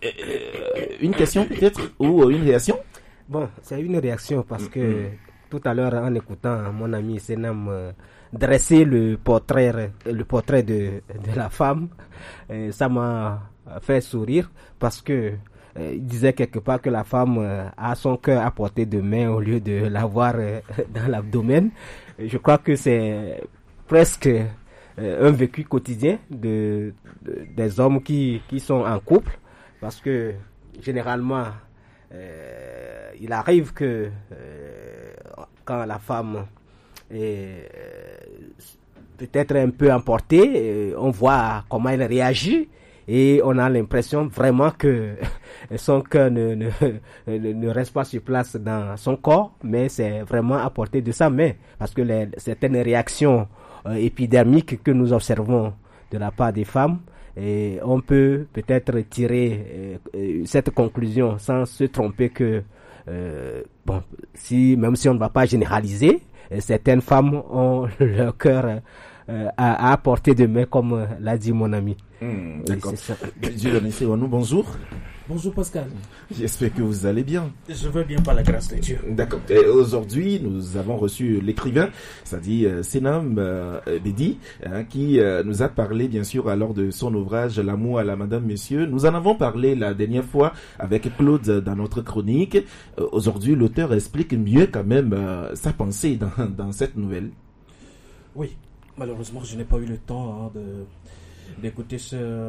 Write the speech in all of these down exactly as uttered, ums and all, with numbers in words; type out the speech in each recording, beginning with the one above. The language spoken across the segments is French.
euh, une question peut-être ou une réaction? Bon, c'est une réaction parce que mm-hmm. tout à l'heure, en écoutant mon ami Senam euh, dresser le portrait, le portrait de, de la femme, euh, ça m'a fait sourire parce que euh, il disait quelque part que la femme euh, a son cœur à portée de main au lieu de l'avoir euh, dans l'abdomen. Je crois que c'est presque euh, un vécu quotidien de, de des hommes qui qui sont en couple, parce que généralement euh, il arrive que euh, quand la femme est euh, peut-être un peu emportée, euh, on voit comment elle réagit et on a l'impression vraiment que son cœur ne, ne, ne, ne reste pas sur place dans son corps, mais c'est vraiment à portée de sa main, parce que les, certaines réactions euh, épidermiques que nous observons de la part des femmes, et on peut peut-être tirer euh, cette conclusion sans se tromper que euh, bon, si même si on ne va pas généraliser, euh, certaines femmes ont leur cœur euh, à, à portée de main, comme euh, l'a dit mon ami. Mmh, d'accord. Dieu nous bonjour. Bonjour Pascal. J'espère que vous allez bien. Je vais bien par la grâce de Dieu. D'accord. Et aujourd'hui, nous avons reçu l'écrivain, c'est-à-dire euh, Senam euh, Bedi, hein, qui euh, nous a parlé bien sûr alors de son ouvrage L'amour à la Madame Monsieur. Nous en avons parlé la dernière fois avec Claude dans notre chronique. Euh, aujourd'hui, l'auteur explique mieux quand même euh, sa pensée dans, dans cette nouvelle. Oui, malheureusement, je n'ai pas eu le temps hein, de d'écouter ce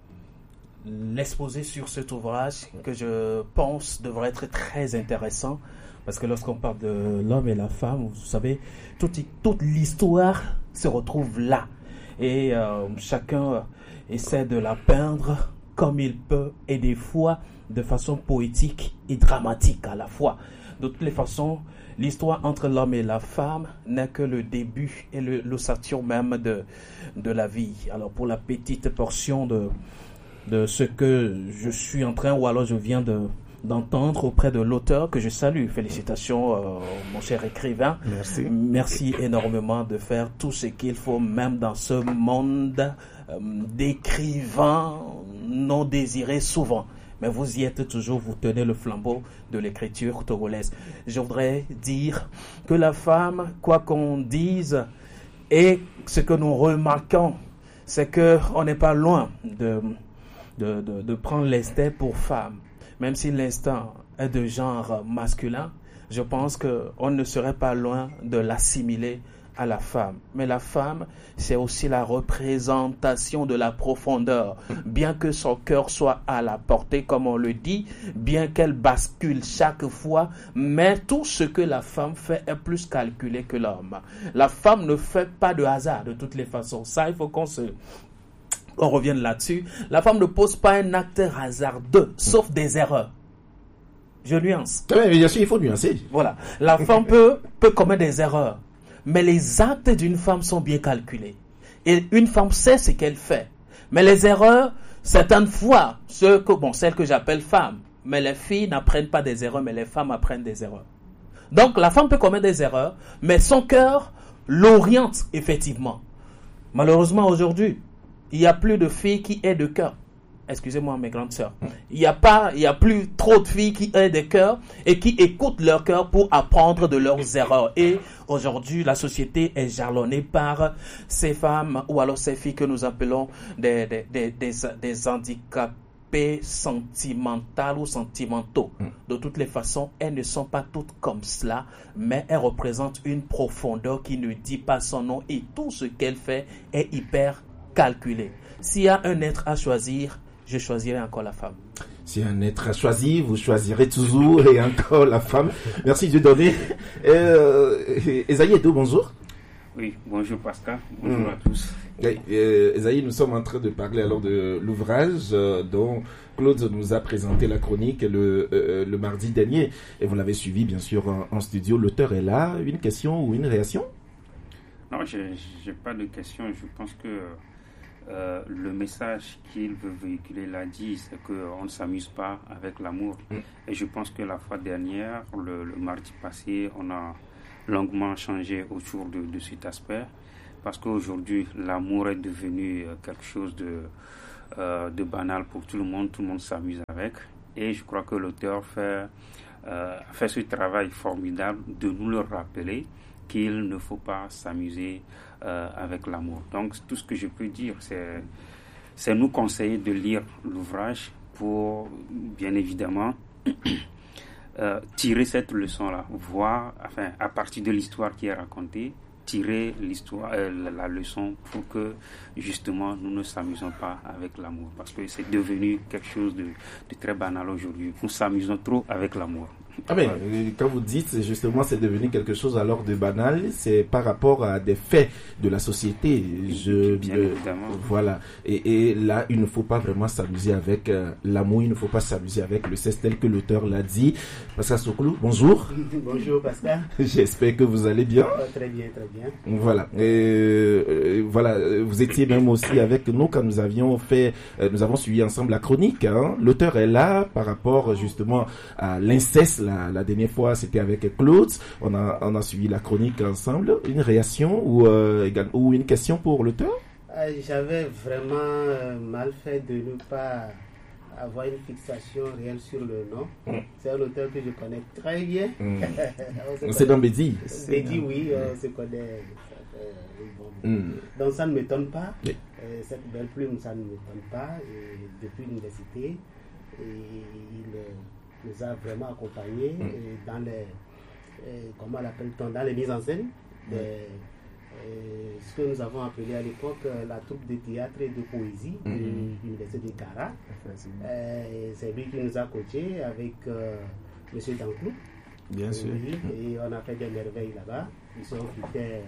l'exposé sur cet ouvrage que je pense devrait être très intéressant, parce que lorsqu'on parle de l'homme et la femme, vous savez, toute, toute l'histoire se retrouve là et euh, chacun essaie de la peindre comme il peut, et des fois de façon poétique et dramatique à la fois. De toutes les façons, l'histoire entre l'homme et la femme n'est que le début et le, l'ossature même de, de la vie. Alors pour la petite portion de de ce que je suis en train, ou alors je viens de, d'entendre auprès de l'auteur, que je salue. Félicitations, euh, mon cher écrivain. Merci. Merci énormément de faire tout ce qu'il faut, même dans ce monde euh, d'écrivains non désirés souvent. Mais vous y êtes toujours, vous tenez le flambeau de l'écriture togolaise. Je voudrais dire que la femme, quoi qu'on dise, et ce que nous remarquons, c'est qu'on n'est pas loin de... De, de, de prendre l'instinct pour femme. Même si l'instinct est de genre masculin, je pense qu'on ne serait pas loin de l'assimiler à la femme. Mais la femme, c'est aussi la représentation de la profondeur. Bien que son cœur soit à la portée, comme on le dit, bien qu'elle bascule chaque fois, mais tout ce que la femme fait est plus calculé que l'homme. La femme ne fait pas de hasard de toutes les façons. Ça, il faut qu'on se... On revient là-dessus. La femme ne pose pas un acte hasardeux, sauf des erreurs. Je nuance. Oui, bien sûr, il faut nuancer. Voilà. La femme peut, peut commettre des erreurs. Mais les actes d'une femme sont bien calculés. Et une femme sait ce qu'elle fait. Mais les erreurs, certaines fois, ce que, bon, celles que j'appelle femmes, mais les filles n'apprennent pas des erreurs, mais les femmes apprennent des erreurs. Donc, la femme peut commettre des erreurs, mais son cœur l'oriente effectivement. Malheureusement, aujourd'hui, il n'y a plus de filles qui aient de cœur. Excusez-moi, mes grandes sœurs. Il n'y a pas, il y a plus trop de filles qui aient des cœurs et qui écoutent leur cœur pour apprendre de leurs erreurs. Et aujourd'hui, la société est jalonnée par ces femmes ou alors ces filles que nous appelons des, des, des, des, des handicapés sentimentaux ou sentimentaux. De toutes les façons, elles ne sont pas toutes comme cela, mais elles représentent une profondeur qui ne dit pas son nom, et tout ce qu'elle fait est hyper calculé. S'il y a un être à choisir, je choisirai encore la femme. S'il y a un être à choisir, vous choisirez toujours et encore la femme. Merci de donner. Euh, Esaïe Edo, bonjour. Oui, bonjour Pascal, bonjour mmh. à tous. Euh, Esaïe, nous sommes en train de parler alors de l'ouvrage euh, dont Claude nous a présenté la chronique le, euh, le mardi dernier. Et vous l'avez suivi bien sûr en, en studio. L'auteur est là. Une question ou une réaction? Non, je n'ai pas de question. Je pense que Euh, le message qu'il veut véhiculer l'a dit, c'est qu'on ne s'amuse pas avec l'amour. Mm. Et je pense que la fois dernière, le, le mardi passé, on a longuement changé autour de, de cet aspect, parce qu'aujourd'hui, l'amour est devenu quelque chose de, euh, de banal pour tout le monde, tout le monde s'amuse avec. Et je crois que l'auteur fait, euh, fait ce travail formidable de nous le rappeler qu'il ne faut pas s'amuser euh, avec l'amour. Donc tout ce que je peux dire, c'est, c'est nous conseiller de lire l'ouvrage pour, bien évidemment, euh, tirer cette leçon-là, voir, enfin, à partir de l'histoire qui est racontée, tirer l'histoire, euh, la, la leçon pour que justement nous ne s'amusons pas avec l'amour, parce que c'est devenu quelque chose de, de très banal aujourd'hui. Nous s'amusons trop avec l'amour. Ah mais quand vous dites justement c'est devenu quelque chose alors de banal, c'est par rapport à des faits de la société. Je Bien euh, évidemment. Voilà. Et, et là, il ne faut pas vraiment s'amuser avec euh, l'amour, il ne faut pas s'amuser avec le sexe tel que l'auteur l'a dit. Pascal Sokoulou, bonjour. Bonjour Pascal. J'espère que vous allez bien. Oh, très bien, très bien. Voilà. Et, euh, voilà. Vous étiez même aussi avec nous quand nous avions fait, euh, nous avons suivi ensemble la chronique. Hein. L'auteur est là par rapport justement à l'inceste. La, la dernière fois, c'était avec Claude. On a, on a suivi la chronique ensemble. Une réaction ou, euh, ou une question pour l'auteur? Euh, J'avais vraiment euh, mal fait de ne pas avoir une fixation réelle sur le nom. Mm. C'est un auteur que je connais très bien. Mm. C'est dans Bédi. Bédi, oui, on se connaît. Euh, bon. mm. Donc ça ne m'étonne pas. Oui. Euh, cette belle plume, ça ne m'étonne pas. Et depuis l'université, et il nous a vraiment accompagnés mm. dans les, euh, comment l'appelle-t-on, dans les mises en scène des, euh, ce que nous avons appelé à l'époque euh, la troupe de théâtre et de poésie mm. de l'université de Cara. Euh, c'est lui qui nous a coachés avec euh, M. Danclou. Bien sûr. Et on a fait des merveilles là-bas. Ils ont quitté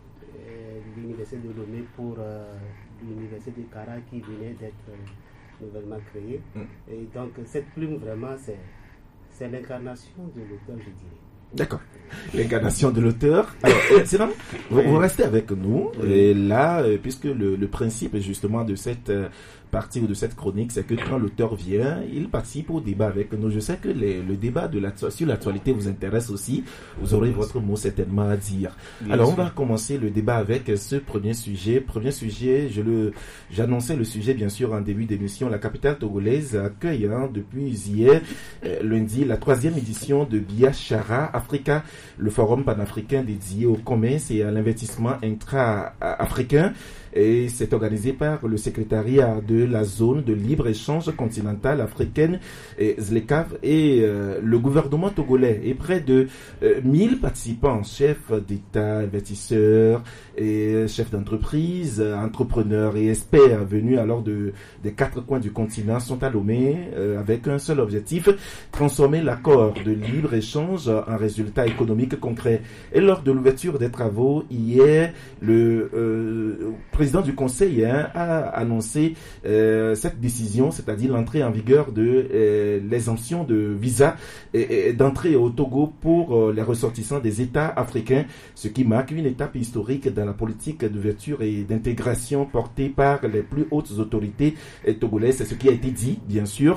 euh, l'université de Lomé pour euh, l'université de Cara qui venait d'être euh, nouvellement créée. Mm. Et donc cette plume vraiment c'est C'est l'incarnation de l'auteur, je dirais. D'accord. L'incarnation de l'auteur. Alors, sinon, vous, vous restez avec nous. Oui. Et là, puisque le, le principe justement de cette partie ou de cette chronique, c'est que quand l'auteur vient, il participe au débat avec nous. Je sais que les, le débat de la, sur l'actualité vous intéresse aussi. Vous aurez votre mot certainement à dire. Bien Alors, sûr. On va commencer le débat avec ce premier sujet. Premier sujet, je le, j'annonçais le sujet bien sûr en début d'émission. La capitale togolaise accueille hein, depuis hier, euh, lundi, la troisième édition de Biashara Africa, le forum panafricain dédié au commerce et à l'investissement intra-africain. Et c'est organisé par le secrétariat de la zone de libre-échange continentale africaine, et Z L E C A V, et euh, le gouvernement togolais. Et près de euh, mille participants, chefs d'État, investisseurs, et chefs d'entreprise, entrepreneurs et experts venus alors de, des quatre coins du continent sont à Lomé euh, avec un seul objectif, transformer l'accord de libre-échange en résultat économique concret. Et lors de l'ouverture des travaux, hier, le euh, président du Conseil hein, a annoncé euh, cette décision, c'est-à-dire l'entrée en vigueur de euh, l'exemption de visa et, et d'entrée au Togo pour euh, les ressortissants des États africains, ce qui marque une étape historique dans la politique d'ouverture et d'intégration portée par les plus hautes autorités togolaises. C'est ce qui a été dit, bien sûr.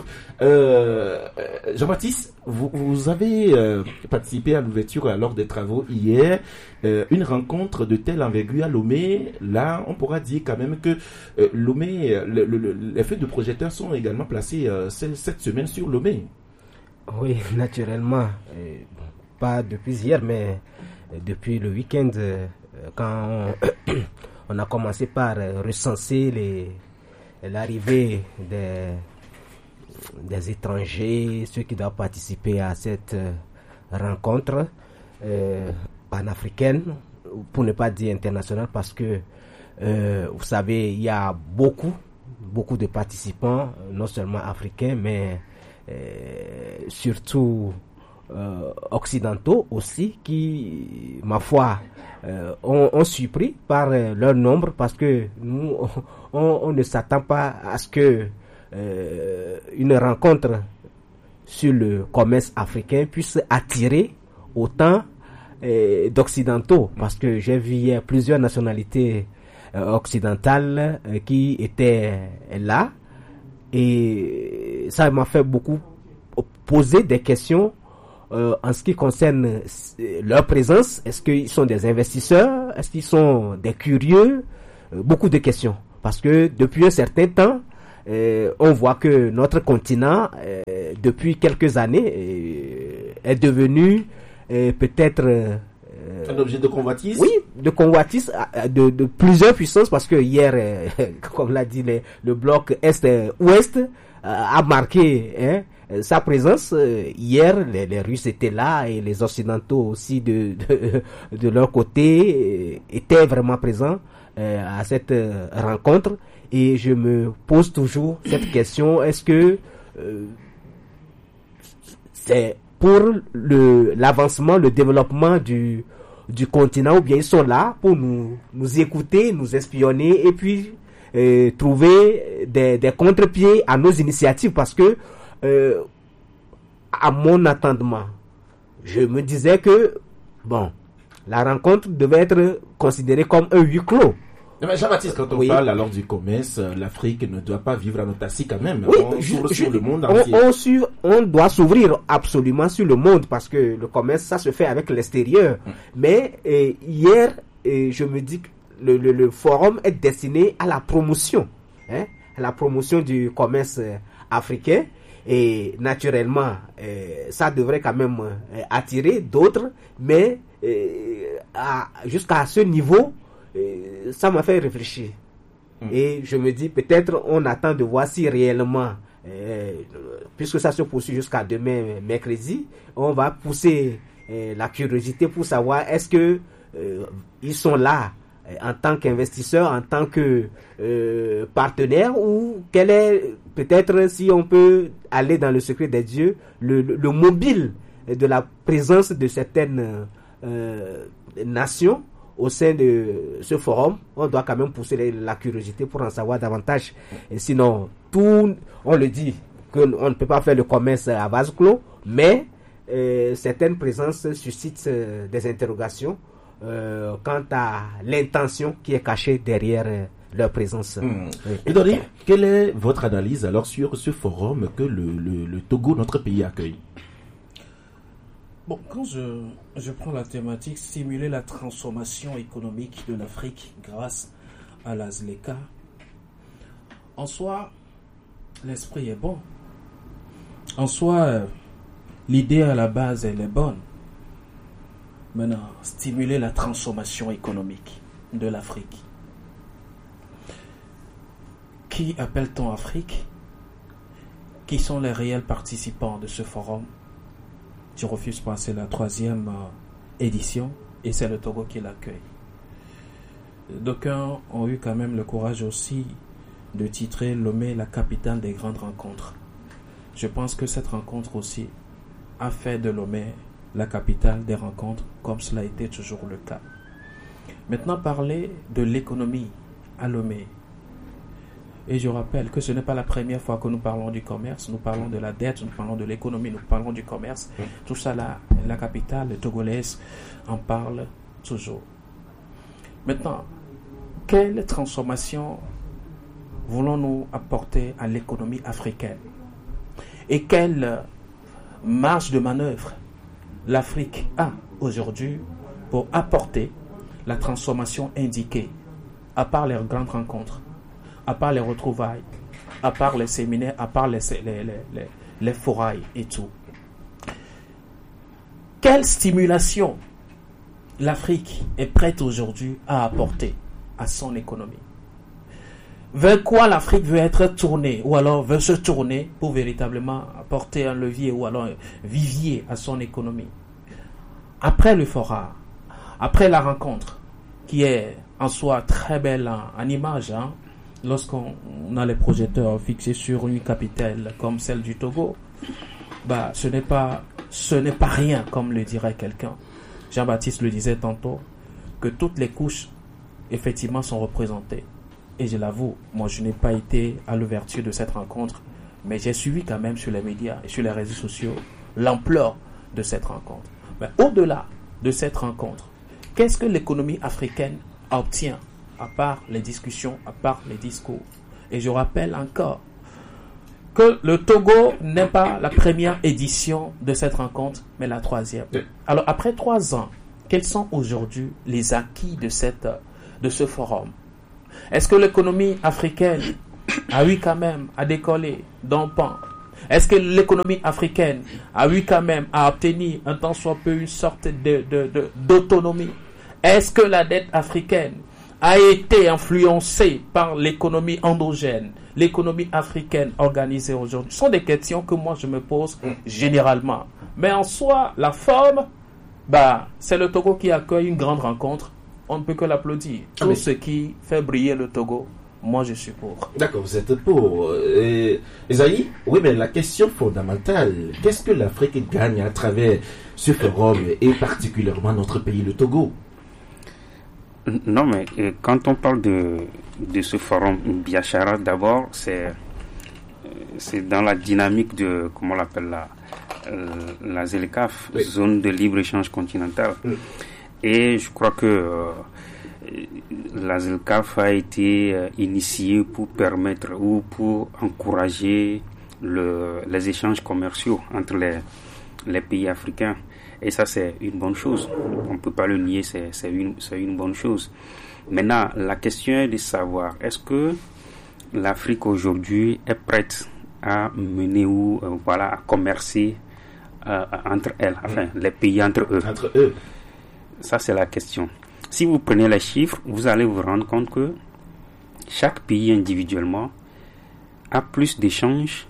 Euh, Jean-Baptiste, vous, vous avez euh, participé à l'ouverture lors des travaux hier. Euh, une rencontre de telle envergure à Lomé, là, on pourra dire quand même que euh, Lomé, le, le, le, les feux de projecteurs sont également placés euh, cette semaine sur Lomé. Oui, naturellement. Euh, pas depuis hier, mais depuis le week-end, euh, quand on, on a commencé par recenser les, l'arrivée des, des étrangers, ceux qui doivent participer à cette euh, rencontre euh, panafricaine, pour ne pas dire internationale, parce que euh, vous savez, il y a beaucoup, beaucoup de participants, non seulement africains, mais euh, surtout euh, occidentaux aussi, qui, ma foi, euh, ont, ont surpris par euh, leur nombre, parce que nous, on, on ne s'attend pas à ce que euh, une rencontre sur le commerce africain puisse attirer autant euh, d'occidentaux, parce que j'ai vu hier plusieurs nationalités euh, occidentales euh, qui étaient là, et ça m'a fait beaucoup poser des questions euh, en ce qui concerne leur présence. Est-ce qu'ils sont des investisseurs? Est-ce qu'ils sont des curieux? euh, Beaucoup de questions, parce que depuis un certain temps, euh, on voit que notre continent, euh, depuis quelques années, euh, est devenu euh, peut-être... Euh, un objet de convoitise? Oui, de convoitise de, de plusieurs puissances, parce que hier, euh, comme l'a dit les, le bloc Est-Ouest, euh, a marqué hein, sa présence. Hier, les, les Russes étaient là et les Occidentaux aussi de, de, de leur côté euh, étaient vraiment présents euh, à cette euh, rencontre. Et je me pose toujours cette question, est-ce que euh, c'est pour le, l'avancement, le développement du, du continent, ou bien ils sont là pour nous, nous écouter, nous espionner et puis euh, trouver des, des contre-pieds à nos initiatives, parce que euh, à mon entendement, je me disais que bon, la rencontre devait être considérée comme un huis clos. Mais Jean-Baptiste, quand on oui. parle alors du commerce, l'Afrique ne doit pas vivre en autarcie quand même. Oui, on s'ouvre sur le monde on, entier. On, suit, on doit s'ouvrir absolument sur le monde, parce que le commerce, ça se fait avec l'extérieur. Hum. Mais euh, hier, euh, je me dis que le, le, le forum est destiné à la promotion, hein, à la promotion du commerce euh, africain. Et naturellement, euh, ça devrait quand même euh, attirer d'autres, mais euh, à, jusqu'à ce niveau, euh, ça m'a fait réfléchir. Mmh. Et je me dis, peut-être on attend de voir si réellement, euh, puisque ça se poursuit jusqu'à demain, mercredi, on va pousser euh, la curiosité pour savoir est-ce que euh, ils sont là en tant qu'investisseurs, en tant que euh, partenaires, ou quel est, peut-être si on peut aller dans le secret des dieux, le, le, le mobile de la présence de certaines euh, nations au sein de ce forum. On doit quand même pousser la, la curiosité pour en savoir davantage. Et sinon, tout, on le dit, qu'on ne peut pas faire le commerce à vase clos, mais euh, certaines présences suscitent euh, des interrogations Euh, quant à l'intention qui est cachée derrière euh, leur présence. Mmh. Oui. Et Dori, quelle est votre analyse alors sur ce forum que le, le, le Togo, notre pays, accueille? Bon, quand je, je prends la thématique stimuler la transformation économique de l'Afrique grâce à la ZLECA, en soi, l'esprit est bon. En soi, euh, l'idée à la base, elle est bonne. Maintenant, stimuler la transformation économique de l'Afrique. Qui appelle-t-on Afrique? Qui sont les réels participants de ce forum? Je refuse pas, c'est la troisième euh, édition et c'est le Togo qui l'accueille. D'aucuns ont eu quand même le courage aussi de titrer Lomé la capitale des grandes rencontres. Je pense que cette rencontre aussi a fait de Lomé la capitale des rencontres, comme cela a été toujours le cas. Maintenant, parler de l'économie à Lomé. Et je rappelle que ce n'est pas la première fois que nous parlons du commerce, nous parlons de la dette, nous parlons de l'économie, nous parlons du commerce. Mmh. Tout ça, la, la capitale togolaise en parle toujours. Maintenant, quelle transformation voulons-nous apporter à l'économie africaine? Et quelle marge de manœuvre l'Afrique a aujourd'hui pour apporter la transformation indiquée, à part les grandes rencontres, à part les retrouvailles, à part les séminaires, à part les, les, les, les, les forailles et tout. Quelle stimulation l'Afrique est prête aujourd'hui à apporter à son économie? Vers quoi l'Afrique veut être tournée, ou alors veut se tourner pour véritablement apporter un levier ou alors un vivier à son économie? Après le fora, après la rencontre, qui est en soi très belle en, en image, hein, lorsqu'on a les projecteurs fixés sur une capitale comme celle du Togo, bah, ce n'est pas, ce n'est pas rien, comme le dirait quelqu'un. Jean-Baptiste le disait tantôt, que toutes les couches, effectivement, sont représentées. Et je l'avoue, moi je n'ai pas été à l'ouverture de cette rencontre, mais j'ai suivi quand même sur les médias et sur les réseaux sociaux l'ampleur de cette rencontre. Mais au-delà de cette rencontre, qu'est-ce que l'économie africaine obtient, à part les discussions, à part les discours? Et je rappelle encore que le Togo n'est pas la première édition de cette rencontre, mais la troisième. Alors après trois ans, quels sont aujourd'hui les acquis de, cette, de ce forum? Est-ce que l'économie africaine a eu quand même à décoller d'un pan? Est-ce que l'économie africaine a eu quand même à obtenir un tant soit peu une sorte de, de, de, d'autonomie? Est-ce que la dette africaine a été influencée par l'économie endogène, l'économie africaine organisée aujourd'hui? Ce sont des questions que moi je me pose généralement. Mais en soi, la forme, bah, c'est le Togo qui accueille une grande rencontre. On ne peut que l'applaudir. Tout ah, ce qui fait briller le Togo, moi, je suis pour. D'accord, vous êtes pour. Euh, Esaïe, oui, mais la question fondamentale, qu'est-ce que l'Afrique gagne à travers ce forum et particulièrement notre pays, le Togo? Non, mais euh, quand on parle de, de ce forum Biachara, d'abord, c'est, c'est dans la dynamique de, comment on l'appelle là, euh, la ZLECAf, oui. Zone de libre-échange continentale. Oui. Et je crois que euh, la ZLECAf a été euh, initiée pour permettre ou pour encourager le, les échanges commerciaux entre les, les pays africains. Et ça, c'est une bonne chose. On ne peut pas le nier, c'est, c'est, une, c'est une bonne chose. Maintenant, la question est de savoir, est-ce que l'Afrique aujourd'hui est prête à mener ou euh, voilà, à commercer euh, entre elles, enfin, les pays entre eux. Entre eux. Ça, c'est la question. Si vous prenez les chiffres, vous allez vous rendre compte que chaque pays individuellement a plus d'échanges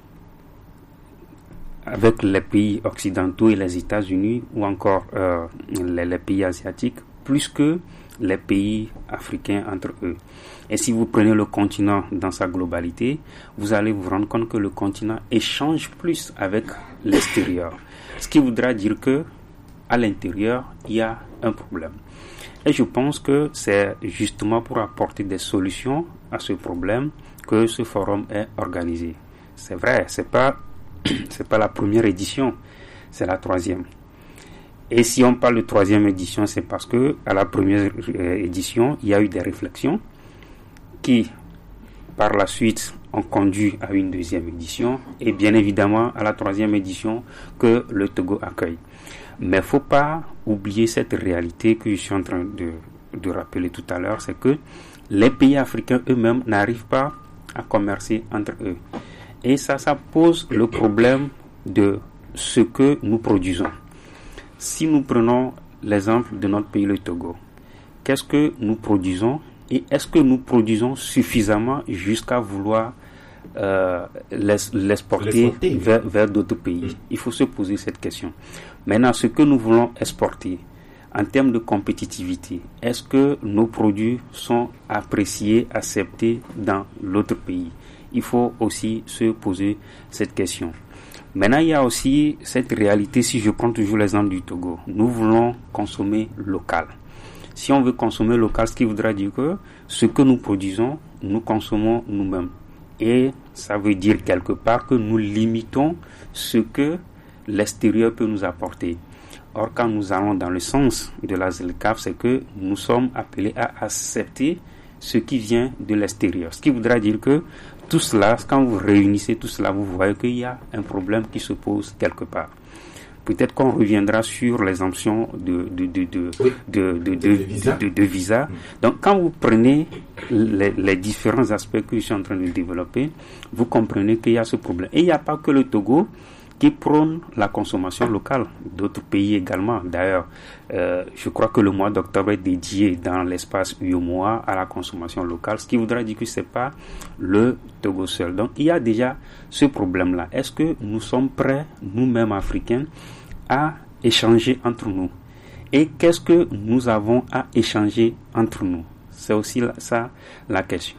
avec les pays occidentaux et les États-Unis ou encore euh, les, les pays asiatiques, plus que les pays africains entre eux. Et si vous prenez le continent dans sa globalité, vous allez vous rendre compte que le continent échange plus avec l'extérieur. Ce qui voudra dire que à l'intérieur, il y a un problème. Et je pense que c'est justement pour apporter des solutions à ce problème que ce forum est organisé. C'est vrai, c'est pas c'est pas la première édition, c'est la troisième. Et si on parle de troisième édition, c'est parce que à la première édition, il y a eu des réflexions qui, par la suite, ont conduit à une deuxième édition et bien évidemment à la troisième édition que le Togo accueille. Mais il ne faut pas oublier cette réalité que je suis en train de, de rappeler tout à l'heure, c'est que les pays africains eux-mêmes n'arrivent pas à commercer entre eux. Et ça, ça pose le problème de ce que nous produisons. Si nous prenons l'exemple de notre pays, le Togo, qu'est-ce que nous produisons et est-ce que nous produisons suffisamment jusqu'à vouloir euh, l'exporter vers, vers d'autres pays? Il faut se poser cette question. Maintenant, ce que nous voulons exporter en termes de compétitivité, est-ce que nos produits sont appréciés, acceptés dans l'autre pays? Il faut aussi se poser cette question. Maintenant, il y a aussi cette réalité, si je prends toujours l'exemple du Togo, nous voulons consommer local. Si on veut consommer local, ce qui voudra dire que ce que nous produisons, nous consommons nous-mêmes. Et ça veut dire quelque part que nous limitons ce que l'extérieur peut nous apporter. Or, quand nous allons dans le sens de la ZLECAf, c'est que nous sommes appelés à accepter ce qui vient de l'extérieur. Ce qui voudra dire que tout cela, quand vous réunissez tout cela, vous voyez qu'il y a un problème qui se pose quelque part. Peut-être qu'on reviendra sur l'exemption de, de, de, de, oui. de, de, de, de, visa. de, de, de visa. Donc, quand vous prenez les, les différents aspects que je suis en train de développer, vous comprenez qu'il y a ce problème. Et il n'y a pas que le Togo qui prône la consommation locale, d'autres pays également. D'ailleurs, euh, je crois que le mois d'octobre est dédié dans l'espace U E M O A à la consommation locale, ce qui voudrait dire que ce n'est pas le Togo seul. Donc, il y a déjà ce problème-là. Est-ce que nous sommes prêts, nous-mêmes Africains, à échanger entre nous? Et qu'est-ce que nous avons à échanger entre nous? C'est aussi la, ça la question.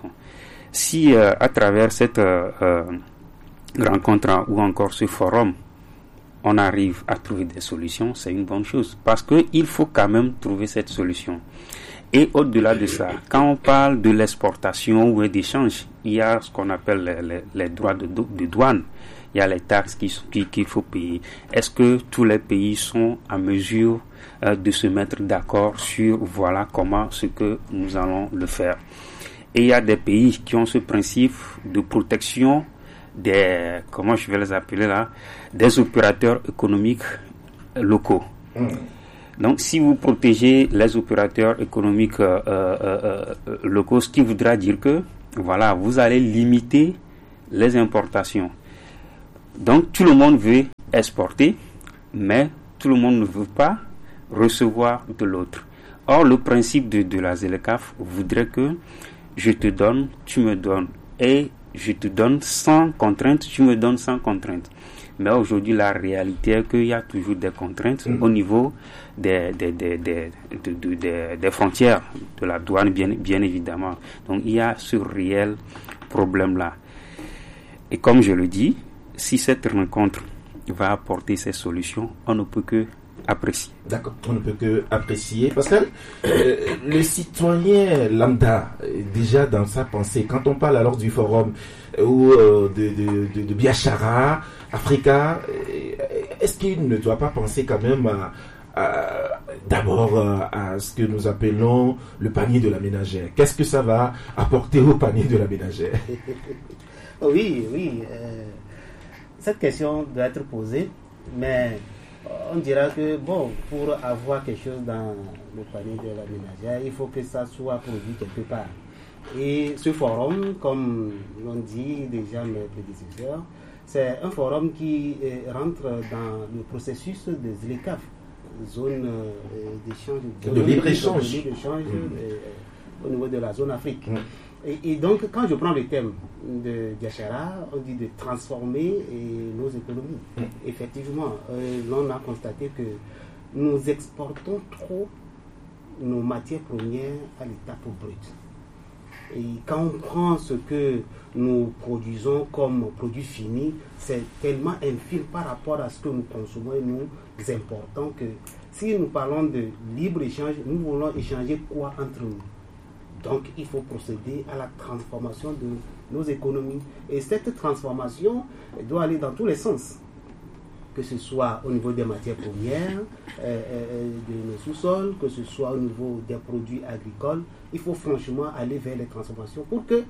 Si euh, à travers cette euh, euh, rencontre ou encore ce forum, on arrive à trouver des solutions, c'est une bonne chose. Parce qu'il faut quand même trouver cette solution. Et au-delà de ça, quand on parle de l'exportation ou d'échange, il y a ce qu'on appelle les, les, les droits de, de douane. Il y a les taxes qu'il qui, qui faut payer. Est-ce que tous les pays sont à mesure euh, de se mettre d'accord sur voilà comment ce que nous allons le faire? Et il y a des pays qui ont ce principe de protection des, comment je vais les appeler là, des opérateurs économiques locaux. Mmh. Donc, si vous protégez les opérateurs économiques euh, euh, euh, locaux, ce qui voudra dire que voilà, vous allez limiter les importations. Donc tout le monde veut exporter, mais tout le monde ne veut pas recevoir de l'autre. Or, le principe de, de la ZLECAf voudrait que je te donne, tu me donnes, et je te donne sans contrainte, tu me donnes sans contrainte. Mais aujourd'hui, la réalité est qu'il y a toujours des contraintes mmh. au niveau des, des, des, des, des, des, des, des frontières, de la douane, bien, bien évidemment. Donc, il y a ce réel problème-là. Et comme je le dis, si cette rencontre va apporter ces solutions, on ne peut que apprécier. D'accord, on ne peut que apprécier. Pascal, euh, le citoyen lambda, déjà dans sa pensée, quand on parle alors du forum ou euh, de, de, de, de Biashara, Africa, est-ce qu'il ne doit pas penser quand même à, à, d'abord à ce que nous appelons le panier de la ménagère? Qu'est-ce que ça va apporter au panier de la ménagère? Oui, oui. Euh, cette question doit être posée, mais on dira que, bon, pour avoir quelque chose dans le panier de la ménagère, il faut que ça soit produit quelque part. Et ce forum, comme l'ont dit déjà mes prédécesseurs, c'est un forum qui euh, rentre dans le processus des ZLECAf, zone euh, d'échange, de libre-échange, de libre-échange mmh. euh, au niveau de la zone Afrique. Mmh. Et, et donc, quand je prends le thème de Biashara, on dit de transformer et, nos économies. Mmh. Effectivement, euh, l'on a constaté que nous exportons trop nos matières premières à l'étape brute. Et quand on prend ce que nous produisons comme produit fini, c'est tellement infime par rapport à ce que nous consommons et nous importons que si nous parlons de libre-échange, nous voulons échanger quoi entre nous? Donc, il faut procéder à la transformation de nos économies. Et cette transformation doit aller dans tous les sens. Que ce soit au niveau des matières premières, euh, euh, de nos sous-sols, que ce soit au niveau des produits agricoles. Il faut franchement aller vers les transformations pour que,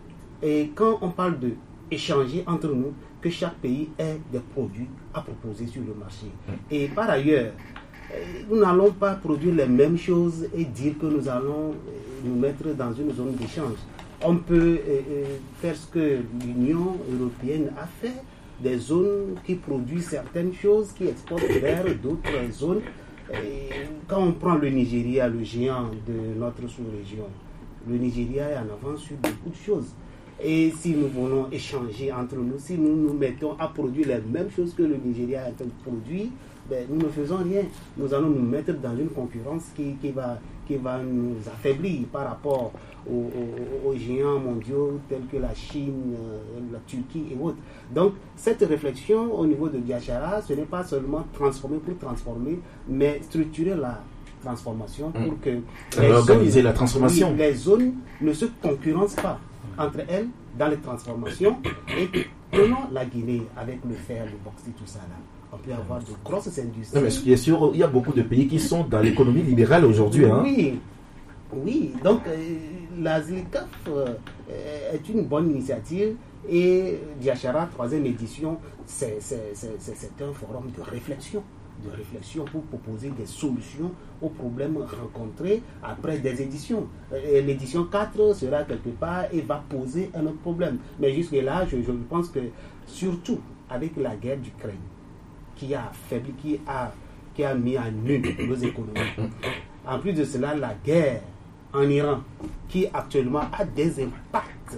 et quand on parle de échanger entre nous, que chaque pays ait des produits à proposer sur le marché. Et par ailleurs, nous n'allons pas produire les mêmes choses et dire que nous allons nous mettre dans une zone d'échange. On peut euh, faire ce que l'Union européenne a fait, des zones qui produisent certaines choses, qui exportent vers d'autres zones. Et quand on prend le Nigeria, le géant de notre sous-région, le Nigeria est en avance sur beaucoup de choses. Et si nous voulons échanger entre nous, si nous nous mettons à produire les mêmes choses que le Nigeria a produit, ben, nous ne faisons rien. Nous allons nous mettre dans une concurrence qui, qui, va, qui va nous affaiblir par rapport aux, aux, aux géants mondiaux tels que la Chine, la Turquie et autres. Donc, cette réflexion au niveau de Biashara, ce n'est pas seulement transformer pour transformer, mais structurer la transformation pour que les organiser zones, la transformation. Oui, les zones ne se concurrencent pas entre elles dans les transformations. Et prenons la Guinée avec le fer, le bauxite, tout ça là. On peut avoir de grosses industries. Non, mais ce qui est sûr, il y a beaucoup de pays qui sont dans l'économie libérale aujourd'hui. Hein. Oui, oui. Donc, euh, la ZLECAf euh, est une bonne initiative et Biashara, troisième édition, c'est, c'est, c'est, c'est un forum de réflexion. de réflexion pour proposer des solutions aux problèmes rencontrés après des éditions. Et l'édition quatre sera quelque part et va poser un autre problème. Mais jusque-là, je, je pense que surtout avec la guerre d'Ukraine, qui a affaibli, qui a, qui a mis à nu nos économies. En plus de cela, la guerre en Iran, qui actuellement a des impacts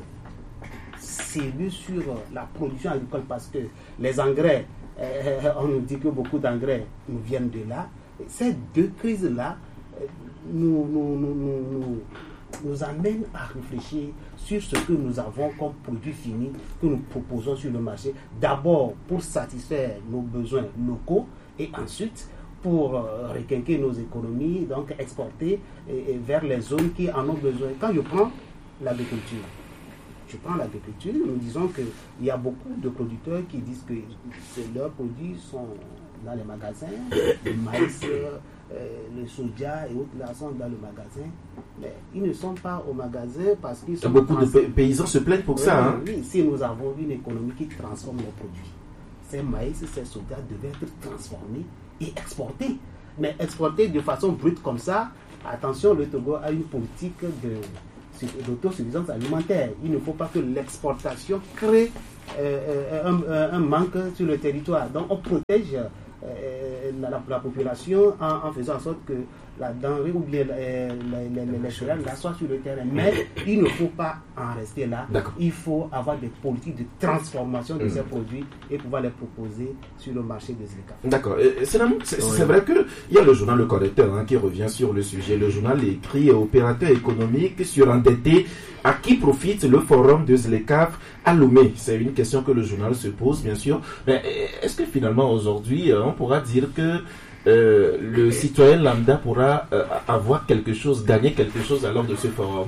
sérieux sur la production agricole parce que les engrais, Euh, on nous dit que beaucoup d'engrais nous viennent de là. Ces deux crises-là euh, nous, nous, nous, nous, nous amènent à réfléchir sur ce que nous avons comme produit fini que nous proposons sur le marché. D'abord pour satisfaire nos besoins locaux et ensuite pour euh, requinquer nos économies, donc exporter et, et vers les zones qui en ont besoin. Quand je prends l'agriculture, Je prends l'agriculture, nous disons qu'il y a beaucoup de producteurs qui disent que leurs produits sont dans les magasins, le maïs, euh, le soja et autres là sont dans le magasin, mais ils ne sont pas au magasin parce qu'ils sont... Beaucoup de paysans se plaignent pour oui, ça. Hein? Oui, si nous avons une économie qui transforme nos produits, ces maïs, ces soja devaient être transformés et exportés. Mais exportés de façon brute comme ça, attention, le Togo a une politique de d'autosuffisance alimentaire. Il ne faut pas que l'exportation crée euh, un, un manque sur le territoire. Donc on protège euh, la, la population en, en faisant en sorte que la denrée ou bien euh, les, les, les céréales là soient sur le terrain. Mais il ne faut pas en rester là. Il faut avoir des politiques de transformation de mmh. ces produits et pouvoir les proposer sur le marché des Zleka. D'accord. C'est, c'est, c'est vrai qu'il y a le journal Le Correcteur hein, qui revient sur le sujet. Le journal écrit opérateur économique surendetté. À qui profite le forum de Zlekaf à Lomé? C'est une question que le journal se pose, bien sûr. Mais est-ce que finalement, aujourd'hui, on pourra dire que euh, le citoyen lambda pourra euh, avoir quelque chose, gagner quelque chose alors de ce forum?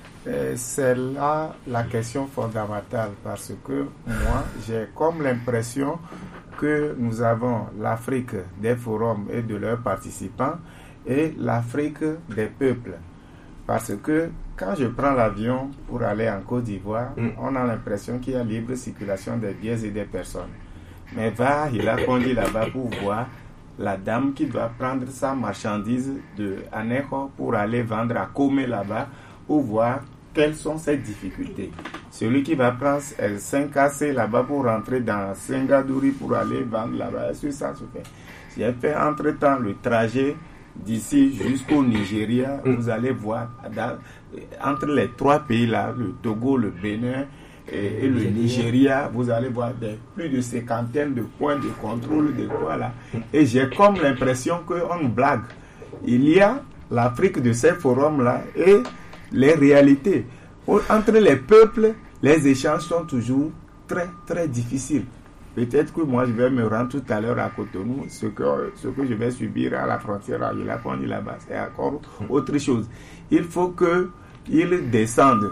C'est là la question fondamentale, parce que moi, j'ai comme l'impression que nous avons l'Afrique des forums et de leurs participants et l'Afrique des peuples. Parce que quand je prends l'avion pour aller en Côte d'Ivoire, mm. on a l'impression qu'il y a libre circulation des biens et des personnes. Mais va, il a conduit là-bas pour voir la dame qui doit prendre sa marchandise de Anejo pour aller vendre à Komé là-bas, pour voir quelles sont ses difficultés. Celui qui va prendre cinq A C là-bas pour rentrer dans Sengadouri pour aller vendre là-bas, est-ce que ça se fait? J'ai fait entre-temps le trajet d'ici jusqu'au Nigeria, mm. vous allez voir, dans, entre les trois pays-là, le Togo, le Bénin et, et le Nigeria, vous allez voir des, plus de cinquantaine de points de contrôle de quoi là. Et j'ai comme l'impression qu'on blague. Il y a l'Afrique de ces forums-là et les réalités. Entre les peuples, les échanges sont toujours très, très difficiles. Peut-être que moi, je vais me rendre tout à l'heure à Cotonou. Ce que, ce que je vais subir à la frontière, à Yelakondi, là-bas, c'est encore autre chose. Il faut qu'ils descendent,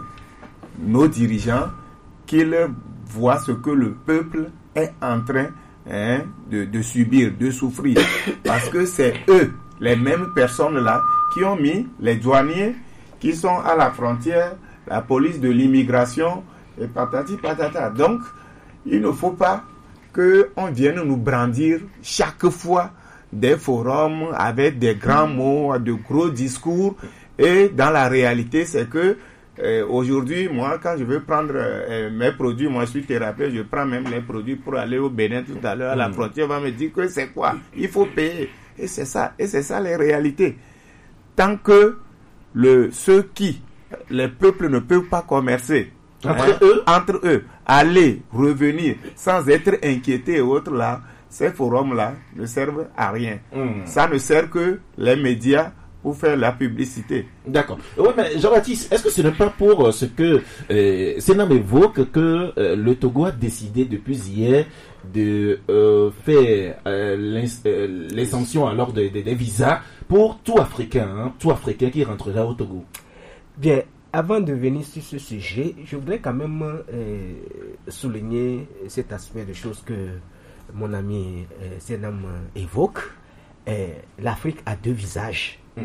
nos dirigeants, qu'ils voient ce que le peuple est en train hein, de, de subir, de souffrir. Parce que c'est eux, les mêmes personnes-là, qui ont mis les douaniers qui sont à la frontière, la police de l'immigration, et patati patata. Donc, il ne faut pas qu'on vienne nous brandir chaque fois des forums avec des grands mots, de gros discours. Et dans la réalité, c'est que euh, aujourd'hui, moi, quand je veux prendre euh, mes produits, moi je suis thérapeute, je prends même les produits pour aller au Bénin tout à l'heure à la frontière, on va me dire que c'est quoi? Il faut payer. Et c'est ça, et c'est ça les réalités. Tant que le, ceux qui, les peuples ne peuvent pas commercer, Entre hein, eux, entre eux, aller, revenir, sans être inquiétés et autres là, ces forums-là ne servent à rien. Mmh. Ça ne sert que les médias pour faire la publicité. D'accord. Oui, mais Jean-Baptiste, est-ce que ce n'est pas pour euh, ce que euh, Sénam évoque que euh, le Togo a décidé depuis hier de euh, faire euh, l'exemption alors des de, de, de visas pour tout Africain, hein, tout Africain qui rentrera au Togo? Bien. Avant de venir sur ce sujet, je voudrais quand même euh, souligner cet aspect de choses que mon ami euh, Sénam évoque. Euh, L'Afrique a deux visages. Mm.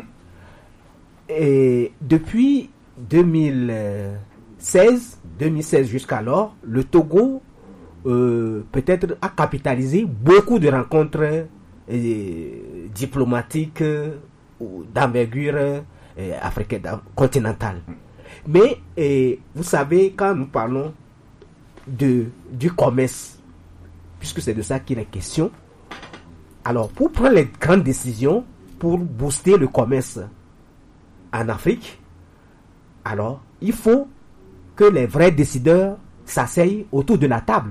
Et depuis deux mille seize, deux mille seize jusqu'alors, le Togo euh, peut-être a capitalisé beaucoup de rencontres euh, diplomatiques euh, d'envergure euh, africaine, continentale. Mm. Mais, eh, vous savez, quand nous parlons de, du commerce, puisque c'est de ça qu'il est question, alors pour prendre les grandes décisions, pour booster le commerce en Afrique, alors il faut que les vrais décideurs s'asseyent autour de la table.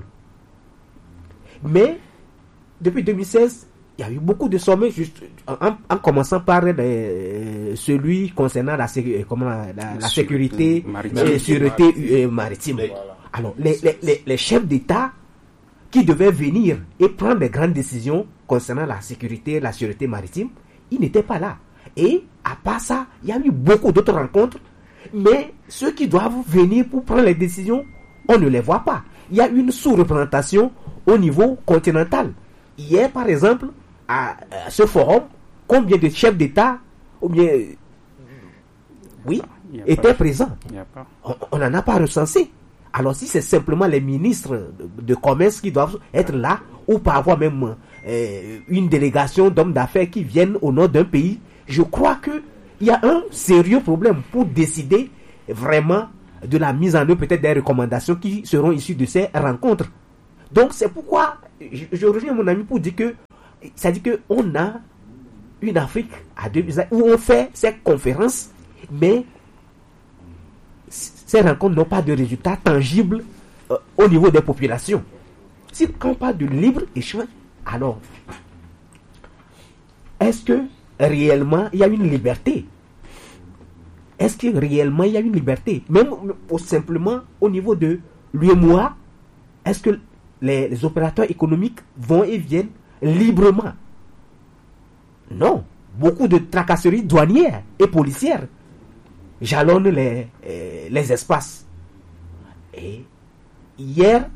Mais, depuis deux mille seize, il y a eu beaucoup de sommets, juste, en, en commençant par euh, celui concernant la, sé- comment, la, la, la sécurité et sûreté euh, maritime. Voilà. Alors, les, les, les, les chefs d'État qui devaient venir et prendre des grandes décisions concernant la sécurité et la sûreté maritime, ils n'étaient pas là. Et, à part ça, il y a eu beaucoup d'autres rencontres, mais ceux qui doivent venir pour prendre les décisions, on ne les voit pas. Il y a une sous-représentation au niveau continental. Hier, par exemple, à, à ce forum, combien de chefs d'État, ou bien, oui, étaient présents? On n'en a pas recensé. Alors, si c'est simplement les ministres de, de commerce qui doivent être là, ou par avoir même euh, une délégation d'hommes d'affaires qui viennent au nom d'un pays, je crois qu'il y a un sérieux problème pour décider vraiment de la mise en œuvre peut-être des recommandations qui seront issues de ces rencontres. Donc c'est pourquoi je, je reviens mon ami pour dire que ça dit que on a une Afrique à deux visages où on fait ces conférences, mais ces rencontres n'ont pas de résultats tangibles euh, au niveau des populations. Si quand on parle de libre échange, alors est-ce que réellement il y a une liberté? Est-ce que réellement il y a une liberté? Même ou simplement au niveau de l'U E M O A, est-ce que les, les opérateurs économiques vont et viennent librement? Non. Beaucoup de tracasseries douanières et policières jalonnent les, euh, les espaces. Et hier,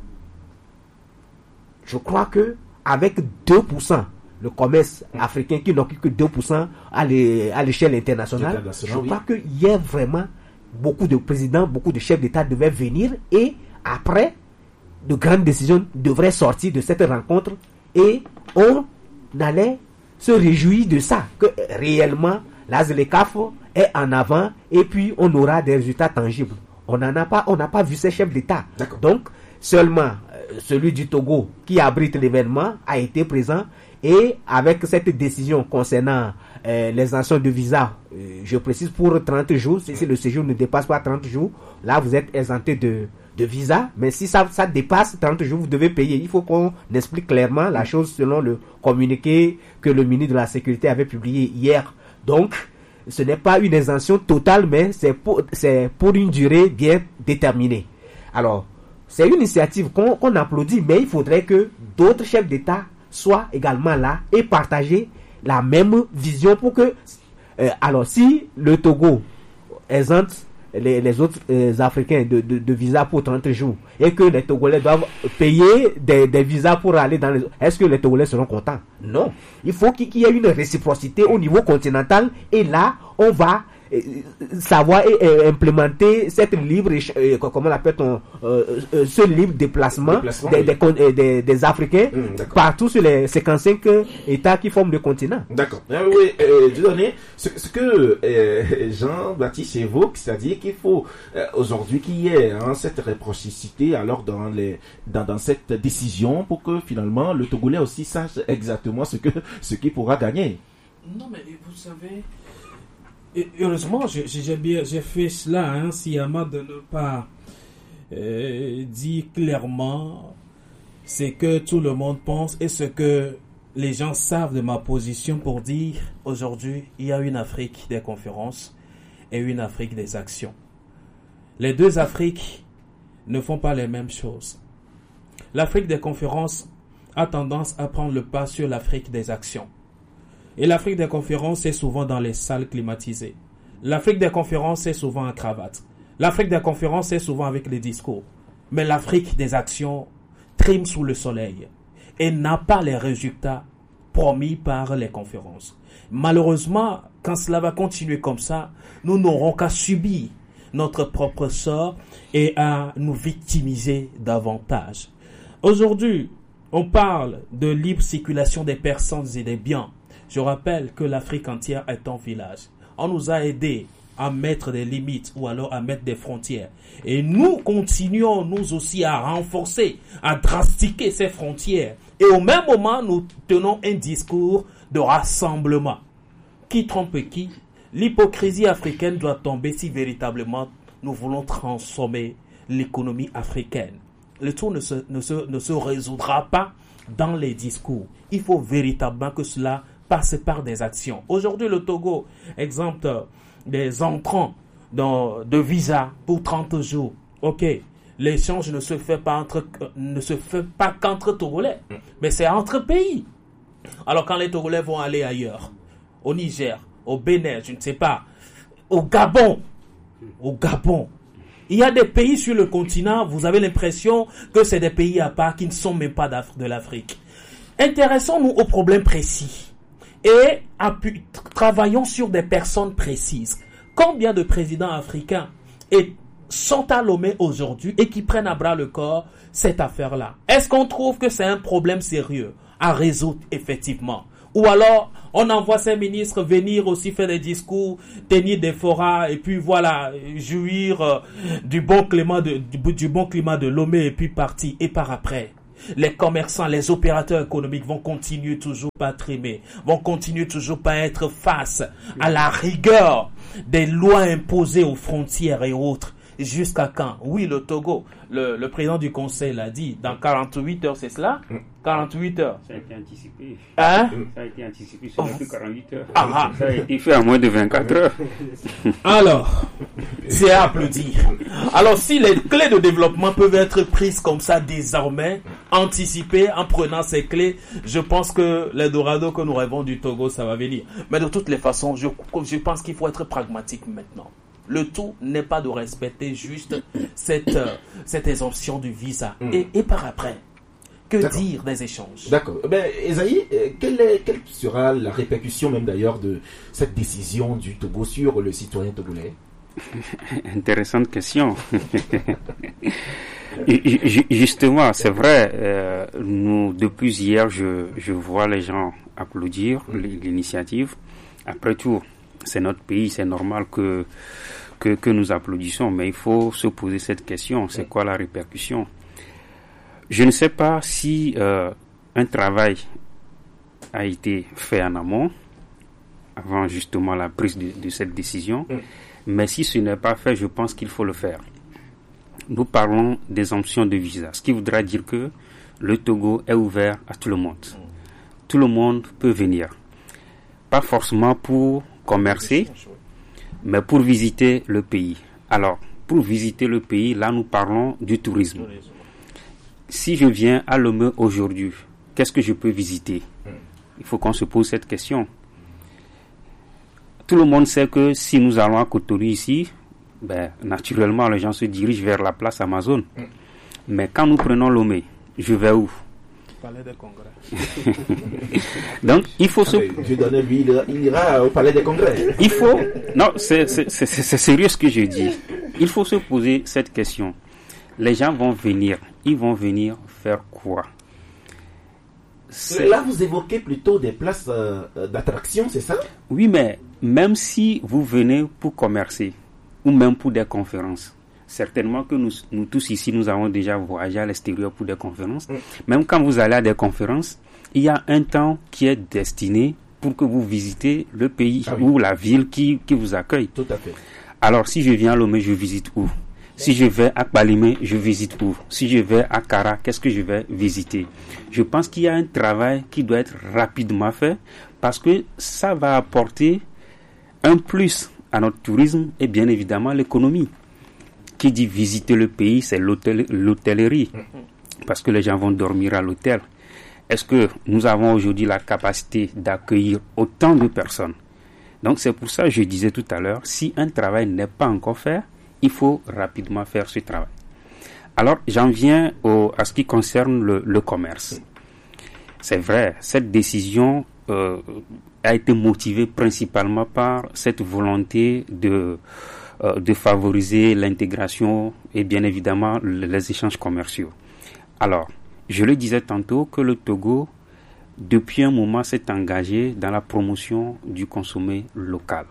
je crois que avec deux pour cent, le commerce africain qui n'occupe que deux pour cent à l'échelle internationale, je crois oui. que hier vraiment, beaucoup de présidents, beaucoup de chefs d'État devaient venir et après, de grandes décisions devraient sortir de cette rencontre et on allait se réjouir de ça, que réellement la ZLECAf est en avant et puis on aura des résultats tangibles. On n'en a pas, on n'a pas vu ces chefs d'État. D'accord. Donc, seulement euh, celui du Togo qui abrite l'événement a été présent et avec cette décision concernant euh, les sanctions de visa, euh, je précise pour trente jours, si, si le séjour ne dépasse pas trente jours, là vous êtes exempté de de visa, mais si ça, ça dépasse trente jours, vous devez payer. Il faut qu'on explique clairement la chose selon le communiqué que le ministre de la Sécurité avait publié hier. Donc, ce n'est pas une exemption totale, mais c'est pour, c'est pour une durée bien déterminée. Alors, c'est une initiative qu'on, qu'on applaudit, mais il faudrait que d'autres chefs d'État soient également là et partager la même vision pour que... Euh, alors, si le Togo exempte Les, les autres euh, Africains de, de, de visa pour trente jours et que les Togolais doivent payer des, des visas pour aller dans les... Est-ce que les Togolais seront contents? Non. Il faut qu'il, qu'il y ait une réciprocité au niveau continental et là, on va euh, savoir et euh, implémenter cette libre, euh, comment on appelle ton, euh, euh, ce libre déplacement, déplacement des, oui. des, des, des Africains mmh, partout sur les cinquante-cinq États qui forment le continent. D'accord. Ah, oui, euh, je donnais ce, ce que euh, Jean-Baptiste évoque, c'est-à-dire qu'il faut euh, aujourd'hui qu'il y ait hein, cette réciprocité alors dans, les, dans, dans cette décision pour que finalement le Togolais aussi sache exactement ce que ce qu'il pourra gagner. Non, mais vous savez... Et heureusement, j'ai, j'ai, bien, j'ai fait cela, hein, sciemment de ne pas euh, dire clairement ce que tout le monde pense et ce que les gens savent de ma position pour dire aujourd'hui, il y a une Afrique des conférences et une Afrique des actions. Les deux Afriques ne font pas les mêmes choses. L'Afrique des conférences a tendance à prendre le pas sur l'Afrique des actions. Et l'Afrique des conférences, c'est souvent dans les salles climatisées. L'Afrique des conférences, c'est souvent en cravate. L'Afrique des conférences, c'est souvent avec les discours. Mais l'Afrique des actions trime sous le soleil et n'a pas les résultats promis par les conférences. Malheureusement, quand cela va continuer comme ça, nous n'aurons qu'à subir notre propre sort et à nous victimiser davantage. Aujourd'hui, on parle de libre circulation des personnes et des biens. Je rappelle que l'Afrique entière est un village. On nous a aidés à mettre des limites ou alors à mettre des frontières. Et nous continuons, nous aussi, à renforcer, à drastiquer ces frontières. Et au même moment, nous tenons un discours de rassemblement. Qui trompe qui? L'hypocrisie africaine doit tomber si véritablement nous voulons transformer l'économie africaine. Le tout ne se, ne se, ne se résoudra pas dans les discours. Il faut véritablement que cela passe par des actions. Aujourd'hui, le Togo exempte des entrants dans, de visa pour trente jours. Ok, l'échange ne se fait pas entre, ne se fait pas qu'entre Togolais, mais c'est entre pays. Alors quand les Togolais vont aller ailleurs, au Niger, au Bénin, je ne sais pas, au Gabon, au Gabon, il y a des pays sur le continent, vous avez l'impression que c'est des pays à part qui ne sont même pas de l'Afrique. Intéressons-nous aux problèmes précis et appu- travaillons sur des personnes précises. Combien de présidents africains et sont à Lomé aujourd'hui et qui prennent à bras le corps cette affaire-là? Est-ce qu'on trouve que c'est un problème sérieux à résoudre effectivement? Ou alors On envoie ces ministres venir aussi faire des discours, tenir des forats et puis voilà, jouir euh, du bon climat de, du, du bon climat de Lomé et puis partir. Et par après, les commerçants, les opérateurs économiques vont continuer toujours pas trimer, vont continuer toujours pas être face à la rigueur des lois imposées aux frontières et autres. Jusqu'à quand? Oui, le Togo, le, le président du conseil l'a dit, dans quarante-huit heures, c'est cela? quarante-huit heures. Ça a été anticipé. Hein? Ça a été anticipé, c'est même plus quarante-huit heures. Ah. Ça a été fait en moins de vingt-quatre heures. Alors, c'est à applaudir. Alors, si les clés de développement peuvent être prises comme ça désormais, anticipées, en prenant ces clés, je pense que l'Eldorado que nous rêvons du Togo, ça va venir. Mais de toutes les façons, je, je pense qu'il faut être pragmatique maintenant. Le tout n'est pas de respecter juste cette, euh, cette exemption du visa. Mm. Et, et par après, que D'accord. dire des échanges? D'accord. Ben, Esaïe, quelle, est, quelle sera la répercussion même d'ailleurs de cette décision du Togo sur le citoyen togolais? Intéressante question. Justement, c'est vrai, euh, nous, depuis hier, je, je vois les gens applaudir mm. l'initiative. Après tout, c'est notre pays, c'est normal que, que, que nous applaudissons, mais il faut se poser cette question, c'est quoi la répercussion? Je ne sais pas si euh, un travail a été fait en amont, avant justement la prise de, de cette décision, mm. mais si ce n'est pas fait, je pense qu'il faut le faire. Nous parlons d'exemption de visa, ce qui voudra dire que le Togo est ouvert à tout le monde. Mm. Tout le monde peut venir. Pas forcément pour commercer, mais pour visiter le pays. Alors, pour visiter le pays, là, nous parlons du tourisme. Si je viens à Lomé aujourd'hui, qu'est-ce que je peux visiter? Il faut qu'on se pose cette question. Tout le monde sait que si nous allons à Cotonou ici, ben, naturellement, les gens se dirigent vers la place Amazon. Mais quand nous prenons Lomé, je vais où? Palais des Congrès. Donc, il faut se... Je donne lui, il, il ira au Palais des Congrès. Il faut... Non, c'est, c'est, c'est, c'est sérieux ce que je dis. Il faut se poser cette question. Les gens vont venir. Ils vont venir faire quoi? C'est... Là, vous évoquez plutôt des places euh, d'attraction, c'est ça? Oui, mais même si vous venez pour commercer, ou même pour des conférences, certainement que nous, nous tous ici, nous avons déjà voyagé à l'extérieur pour des conférences. Mm. Même quand vous allez à des conférences, il y a un temps qui est destiné pour que vous visitez le pays ah oui. ou la ville qui, qui vous accueille. Tout à fait. Alors, si je viens à Lomé, je visite où? Si je vais à Kpalimé, je visite où? Si je vais à Kara, qu'est-ce que je vais visiter? Je pense qu'il y a un travail qui doit être rapidement fait parce que ça va apporter un plus à notre tourisme et bien évidemment l'économie. Qui dit visiter le pays, c'est l'hôtel, l'hôtellerie. Parce que les gens vont dormir à l'hôtel. Est-ce que nous avons aujourd'hui la capacité d'accueillir autant de personnes? Donc c'est pour ça que je disais tout à l'heure, si un travail n'est pas encore fait, il faut rapidement faire ce travail. Alors j'en viens au, à ce qui concerne le, le commerce. C'est vrai, cette décision euh, a été motivée principalement par cette volonté de... de favoriser l'intégration et bien évidemment les échanges commerciaux. Alors, je le disais tantôt que le Togo, depuis un moment, s'est engagé dans la promotion du consommé local.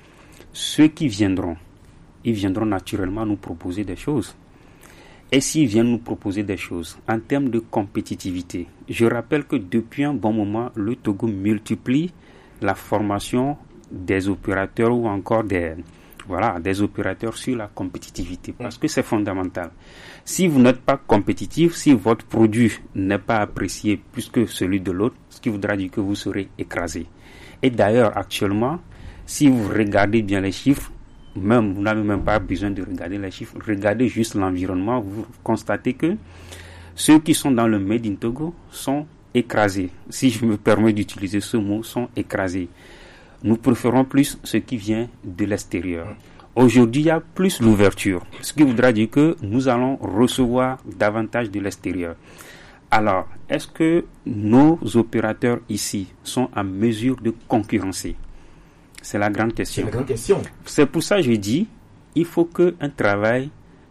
Ceux qui viendront, ils viendront naturellement nous proposer des choses. Et s'ils viennent nous proposer des choses en termes de compétitivité, je rappelle que depuis un bon moment, le Togo multiplie la formation des opérateurs ou encore des... Voilà, des opérateurs sur la compétitivité, parce que c'est fondamental. Si vous n'êtes pas compétitif, si votre produit n'est pas apprécié plus que celui de l'autre, ce qui voudra dire que vous serez écrasé. Et d'ailleurs, actuellement, si vous regardez bien les chiffres, même vous n'avez même pas besoin de regarder les chiffres, regardez juste l'environnement, vous constatez que ceux qui sont dans le Made in Togo sont écrasés. Si je me permets d'utiliser ce mot, sont écrasés. Nous préférons plus ce qui vient de l'extérieur. Aujourd'hui, il y a plus l'ouverture, ce qui voudra dire que nous allons recevoir davantage de l'extérieur. Alors, est-ce que nos opérateurs ici sont en mesure de concurrencer? C'est la grande question. C'est la grande question. C'est pour ça que je dis, il faut qu'un travail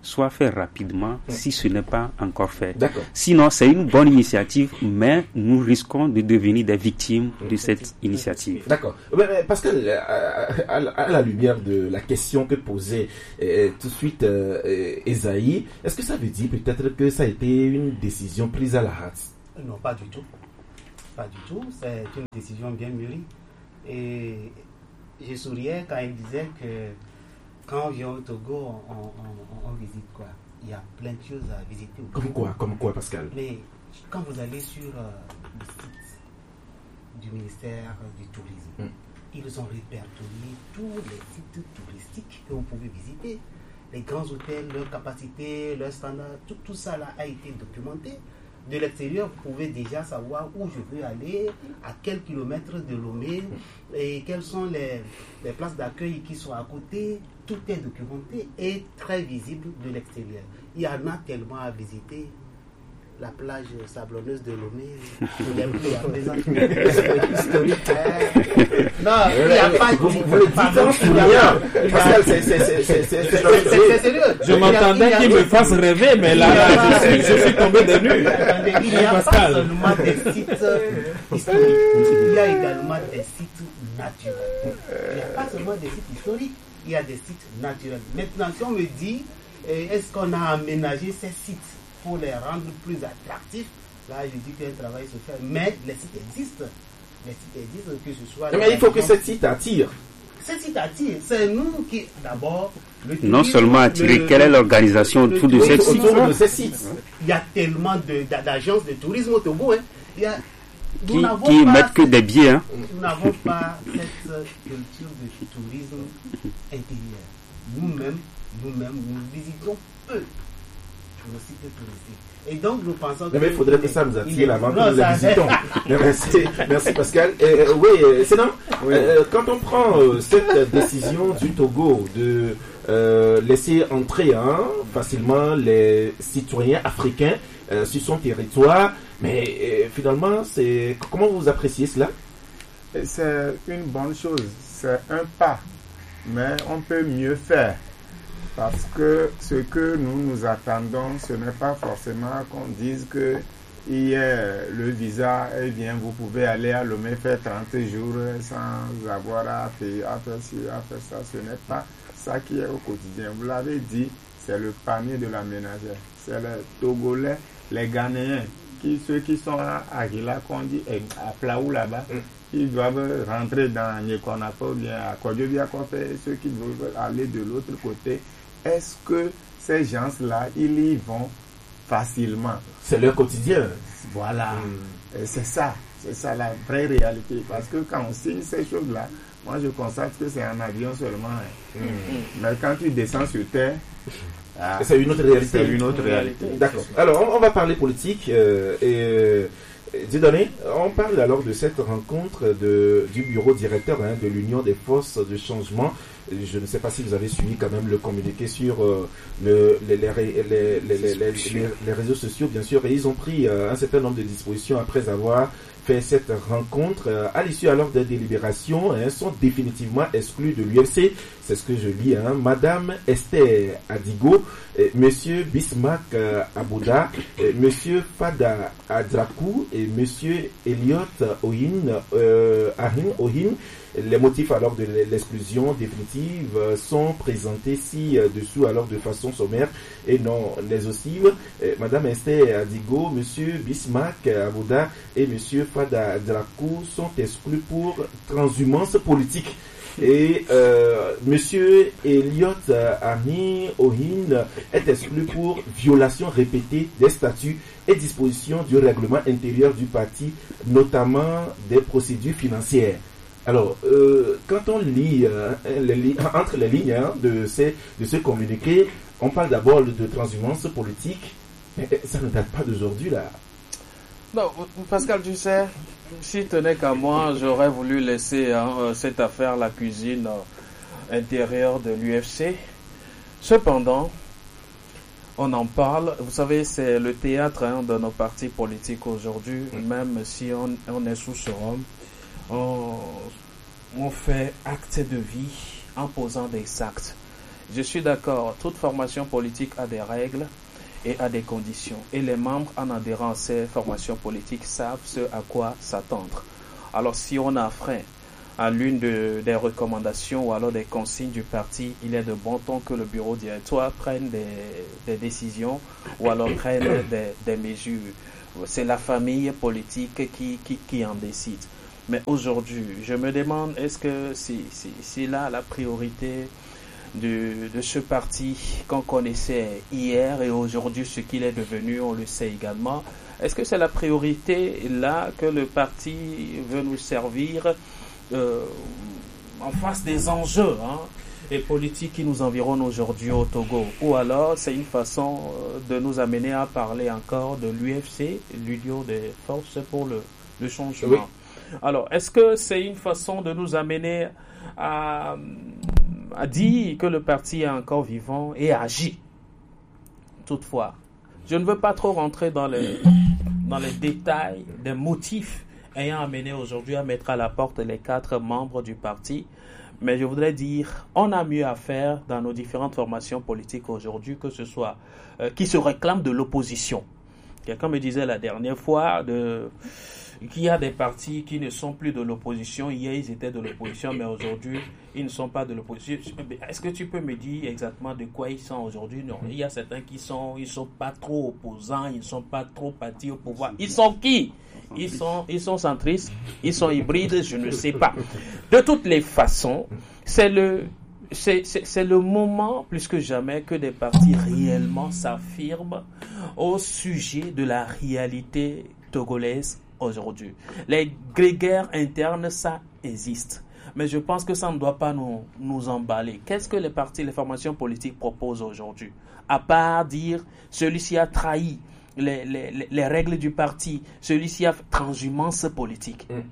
soit fait rapidement mmh. si ce n'est pas encore fait. D'accord. Sinon, c'est une bonne initiative, mais nous risquons de devenir des victimes mmh. de cette initiative. D'accord. Mais, mais Pascal, à, à, à la lumière de la question que posait euh, tout de suite euh, Esaïe, est-ce que ça veut dire peut-être que ça a été une décision prise à la hâte? Non, pas du tout. Pas du tout. C'est une décision bien mûrie. Et je souriais quand il disait que quand on vient au Togo, on, on, on visite quoi? Il y a plein de choses à visiter. Comme quoi? Comme quoi, Pascal? Mais quand vous allez sur euh, le site du ministère du Tourisme, mm. ils ont répertorié tous les sites touristiques que vous pouvez visiter. Les grands hôtels, leur capacité, leur standard, tout, tout ça là a été documenté. De l'extérieur, vous pouvez déjà savoir où je veux aller, à quel kilomètre de Lomé, et quelles sont les, les places d'accueil qui sont à côté. Tout est documenté et très visible de l'extérieur. Il y en a tellement à visiter. La plage sablonneuse de Lomé, je l'aime plus à présent. Historique. Non, il n'y a pas de... Vous le dites en souriant. Pascal, c'est sérieux. Je m'attendais qu'il me fasse rêver, mais là, là je, suis, je suis tombé de nu. Il n'y a pas seulement des sites historiques, il y a également des sites naturels. Il n'y a pas seulement des sites historiques, il y a des sites naturels. Maintenant, si on me dit, est-ce qu'on a aménagé ces sites pour les rendre plus attractifs, là je dis qu'un travail se fait, mais les sites existent, les sites existent, que ce soit... Mais il faut que ces sites attirent. Ces sites attirent, c'est nous qui, d'abord... Le non seulement attirer, quelle est l'organisation autour de ces sites? Autour de ces sites. Il y a tellement de, d'agences de tourisme au Togo, hein. Il y a, qui qui mettent que des billets. Hein. Nous n'avons pas cette culture de tourisme intérieur. Nous-mêmes, nous-mêmes, nous visitons peu nos sites touristiques. Et donc, nous pensons que... Mais il faudrait que ça nous attire avant que nous les visitons. Merci, merci Pascal. Euh, oui, c'est non. Oui. Euh, quand on prend euh, cette décision du Togo de euh, laisser entrer hein, facilement les citoyens africains euh, sur son territoire, mais euh, finalement, c'est comment vous appréciez cela? C'est une bonne chose. C'est un pas. Mais on peut mieux faire. Parce que ce que nous nous attendons, ce n'est pas forcément qu'on dise que il y a le visa, eh bien vous pouvez aller à Lomé faire trente jours sans avoir à faire, à faire ci, à faire ça. Ce n'est pas ça qui est au quotidien. Vous l'avez dit, c'est le panier de la ménagère. C'est les Togolais, les Ghanéens, qui, ceux qui sont à Aguila, qu'on dit à Plaou là-bas, ils doivent rentrer dans Nyekonapa ou bien à Kodjobiakope, ceux qui doivent aller de l'autre côté. Est-ce que ces gens-là, ils y vont facilement? C'est leur quotidien. Voilà. Mm. C'est ça. C'est ça la vraie réalité. Parce que quand on signe ces choses-là, moi je constate que c'est un avion seulement. Hein. Mm. Mais quand tu descends sur terre, ah, c'est une autre réalité. C'est une autre réalité. D'accord. Alors, on va parler politique. Euh, et euh, Dieudonné, on parle alors de cette rencontre de, du bureau directeur hein, de l'Union des forces de changement. Je ne sais pas si vous avez suivi quand même le communiqué sur euh, le, les, les, les, les, les, les, les réseaux sociaux, bien sûr, et ils ont pris euh, un certain nombre de dispositions après avoir fait cette rencontre. Euh, à l'issue alors des délibérations, hein, sont définitivement exclus de l'U F C. C'est ce que je lis. Hein. Madame Esther Adigo, et Monsieur Bismarck euh, Abouda, et Monsieur Fada Adrakou et Monsieur Elliot Ohin, euh, Ahin Ohin. Les motifs alors de l'exclusion définitive sont présentés ci-dessous alors de façon sommaire et non exhaustive. Madame Esther Adigo, Monsieur Bismarck Abouda et Monsieur Fada Drakou sont exclus pour transhumance politique. Et euh, Monsieur Elliot Arni Ohin est exclu pour violation répétée des statuts et dispositions du règlement intérieur du parti, notamment des procédures financières. Alors, euh, quand on lit euh, les, entre les lignes hein, de, ces, de ce communiqué, on parle d'abord de transhumance politique, mais ça ne date pas d'aujourd'hui là. Non, Pascal, tu sais, si tenait qu'à moi, j'aurais voulu laisser hein, cette affaire la cuisine euh, intérieure de l'U F C. Cependant, on en parle. Vous savez, c'est le théâtre hein, de nos partis politiques aujourd'hui, mmh. même si on, on est sous ce rôle. On, on fait acte de vie en posant des actes. Je suis d'accord, toute formation politique a des règles et a des conditions. Et les membres, en adhérant à ces formations politiques, savent ce à quoi s'attendre. Alors, si on a frein à l'une de, des recommandations ou alors des consignes du parti, il est de bon ton que le bureau directoire prenne des, des décisions ou alors prenne des, des mesures. C'est la famille politique qui, qui, qui en décide. Mais aujourd'hui, je me demande, est-ce que c'est, c'est, c'est là la priorité de, de ce parti qu'on connaissait hier et aujourd'hui ce qu'il est devenu, on le sait également. Est-ce que c'est la priorité là que le parti veut nous servir euh, en face des enjeux hein, et politiques qui nous environnent aujourd'hui au Togo? Ou alors c'est une façon de nous amener à parler encore de l'U F C, l'Union des forces pour le, le changement? Oui. Alors, est-ce que c'est une façon de nous amener à, à dire que le parti est encore vivant et agit? Toutefois, je ne veux pas trop rentrer dans les, dans les détails des motifs ayant amené aujourd'hui à mettre à la porte les quatre membres du parti, mais je voudrais dire, on a mieux à faire dans nos différentes formations politiques aujourd'hui, que ce soit euh, qui se réclament de l'opposition. Quelqu'un me disait la dernière fois de... qu'il y a des partis qui ne sont plus de l'opposition. Hier, ils étaient de l'opposition, mais aujourd'hui, ils ne sont pas de l'opposition. Est-ce que tu peux me dire exactement de quoi ils sont aujourd'hui? Non, il y a certains qui sont, ils sont pas trop opposants, ils ne sont pas trop partis au pouvoir. Ils sont qui? Ils sont, ils sont centristes, ils sont hybrides, je ne sais pas. De toutes les façons, c'est le, c'est, c'est, c'est le moment, plus que jamais, que des partis réellement s'affirment au sujet de la réalité togolaise aujourd'hui. Les grégaires internes, ça existe. Mais je pense que ça ne doit pas nous, nous emballer. Qu'est-ce que les partis, les formations politiques proposent aujourd'hui? À part dire, celui-ci a trahi les, les, les règles du parti, celui-ci a transhumance politique. Mm.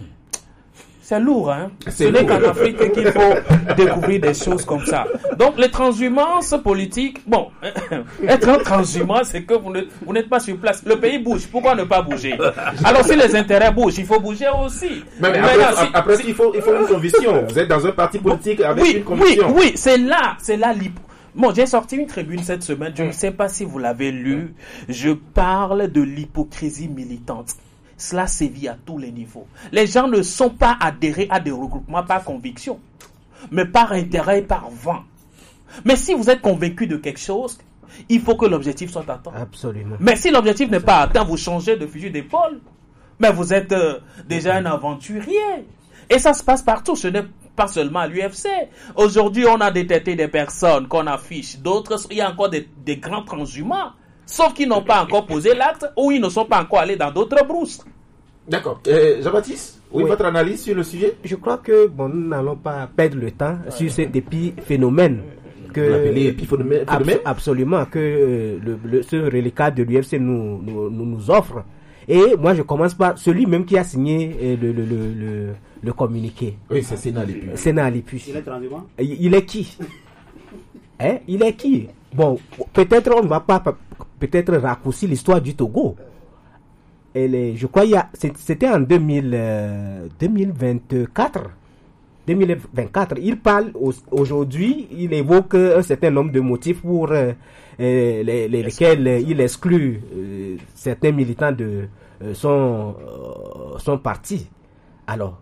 C'est lourd, hein? Ce n'est qu'en Afrique qu'il faut découvrir des choses comme ça. Donc, les transhumances politiques, bon, être un transhumant, c'est que vous, ne, vous n'êtes pas sur place. Le pays bouge, pourquoi ne pas bouger? Alors, si les intérêts bougent, il faut bouger aussi. Mais, mais après, là, si, après si, il, faut, il faut une conviction. Vous êtes dans un parti politique avec oui, une conviction. Oui, oui, c'est là, c'est là l'hypo. Bon, j'ai sorti une tribune cette semaine, je ne sais pas si vous l'avez lu, je parle de l'hypocrisie militante. Cela sévit à tous les niveaux. Les gens ne sont pas adhérés à des regroupements par conviction, mais par intérêt et par vent. Mais si vous êtes convaincu de quelque chose, il faut que l'objectif soit atteint. Absolument. Mais si l'objectif n'est pas atteint, vous changez de fusil d'épaule. Mais vous êtes euh, déjà un aventurier. Et ça se passe partout, ce n'est pas seulement à l'U F C. Aujourd'hui, on a détecté des personnes qu'on affiche. D'autres, il y a encore des, des grands transhumants. Sauf qu'ils n'ont pas encore posé l'acte ou ils ne sont pas encore allés dans d'autres brousses. D'accord. Euh, Jean-Baptiste, oui, oui, votre analyse sur le sujet? Je crois que bon, nous n'allons pas perdre le temps ouais. sur cet épiphénomène. Que, épiphénomène abs- absolument, que euh, le, le, ce reliquat de l'U F C nous, nous, nous, nous offre. Et moi, je commence par celui même qui a signé euh, le, le, le, le, le communiqué. Oui, c'est Sénat Alipu. Sénat Alipu. Il est transhumant? Il, il est qui? Hein? Il est qui? Bon, peut-être on ne va pas peut-être raccourcir l'histoire du Togo. Et les, je crois il y a, c'était en deux mille, euh, deux mille vingt-quatre. deux mille vingt-quatre. Il parle aujourd'hui, il évoque un certain nombre de motifs pour euh, les, les, lesquels euh, il exclut euh, certains militants de euh, son, euh, son parti. Alors,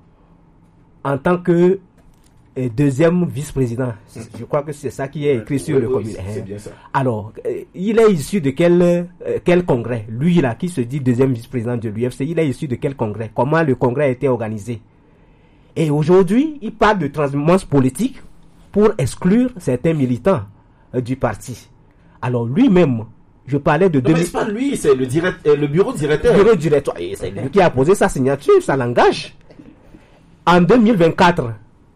en tant que euh, deuxième vice-président, je crois que c'est ça qui est écrit sur oui, le oui, communiqué. C'est bien ça. Alors, euh, il est issu de quel, euh, quel congrès? Lui là, qui se dit deuxième vice-président de l'U F C, il est issu de quel congrès? Comment le congrès a été organisé? Et aujourd'hui, il parle de transhumance politique pour exclure certains militants euh, du parti. Alors lui-même, je parlais de... Non, deux mille... mais c'est pas lui, c'est le, direct, euh, le bureau directeur. Le bureau directeur, et c'est lui qui a posé sa signature, ça l'engage. En deux mille vingt-quatre,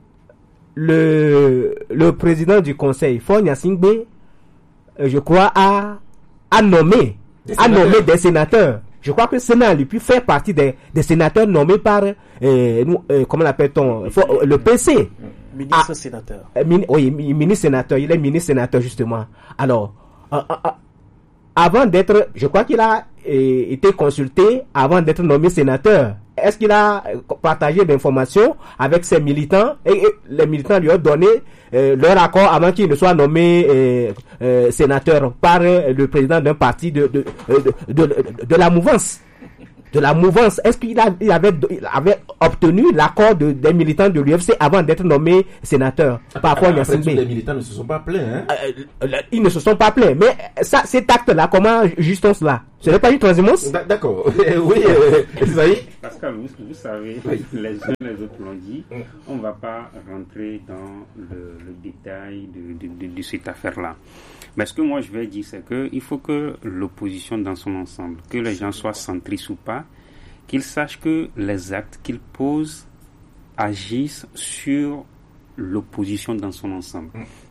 le, le président du conseil, Faure Gnassingbé, euh, je crois, a, a nommé, des a nommé des sénateurs. Je crois que Sénat Alipu fait partie des, des sénateurs nommés par, euh, euh, comment l'appelle-t-on, le P C. Ministre ah, sénateur. Euh, min, oui, ministre sénateur, il est ministre sénateur justement. Alors, euh, euh, avant d'être, je crois qu'il a euh, été consulté avant d'être nommé sénateur. est-ce qu'il a partagé d'informations avec ses militants et, et les militants lui ont donné euh, leur accord avant qu'il ne soit nommé euh, euh, sénateur par euh, le président d'un parti de de, de, de, de, de la mouvance de la mouvance. Est-ce qu'il a, il avait, il avait obtenu l'accord de, des militants de l'U F C avant d'être nommé sénateur par rapport à Yassine Bey? Les militants ne se sont pas plaints. Hein? Euh, ils ne se sont pas plaints. Mais ça, cet acte-là, comment juste cela? Ce n'est pas une transhumance? D'accord. Oui, euh, Pascal, vous, vous savez, oui. les uns les autres l'ont dit, on ne va pas rentrer dans le, le détail de, de, de, de cette affaire-là. Mais ce que moi je vais dire, c'est qu'il faut que l'opposition dans son ensemble, que les gens soient centristes ou pas, qu'ils sachent que les actes qu'ils posent agissent sur l'opposition dans son ensemble.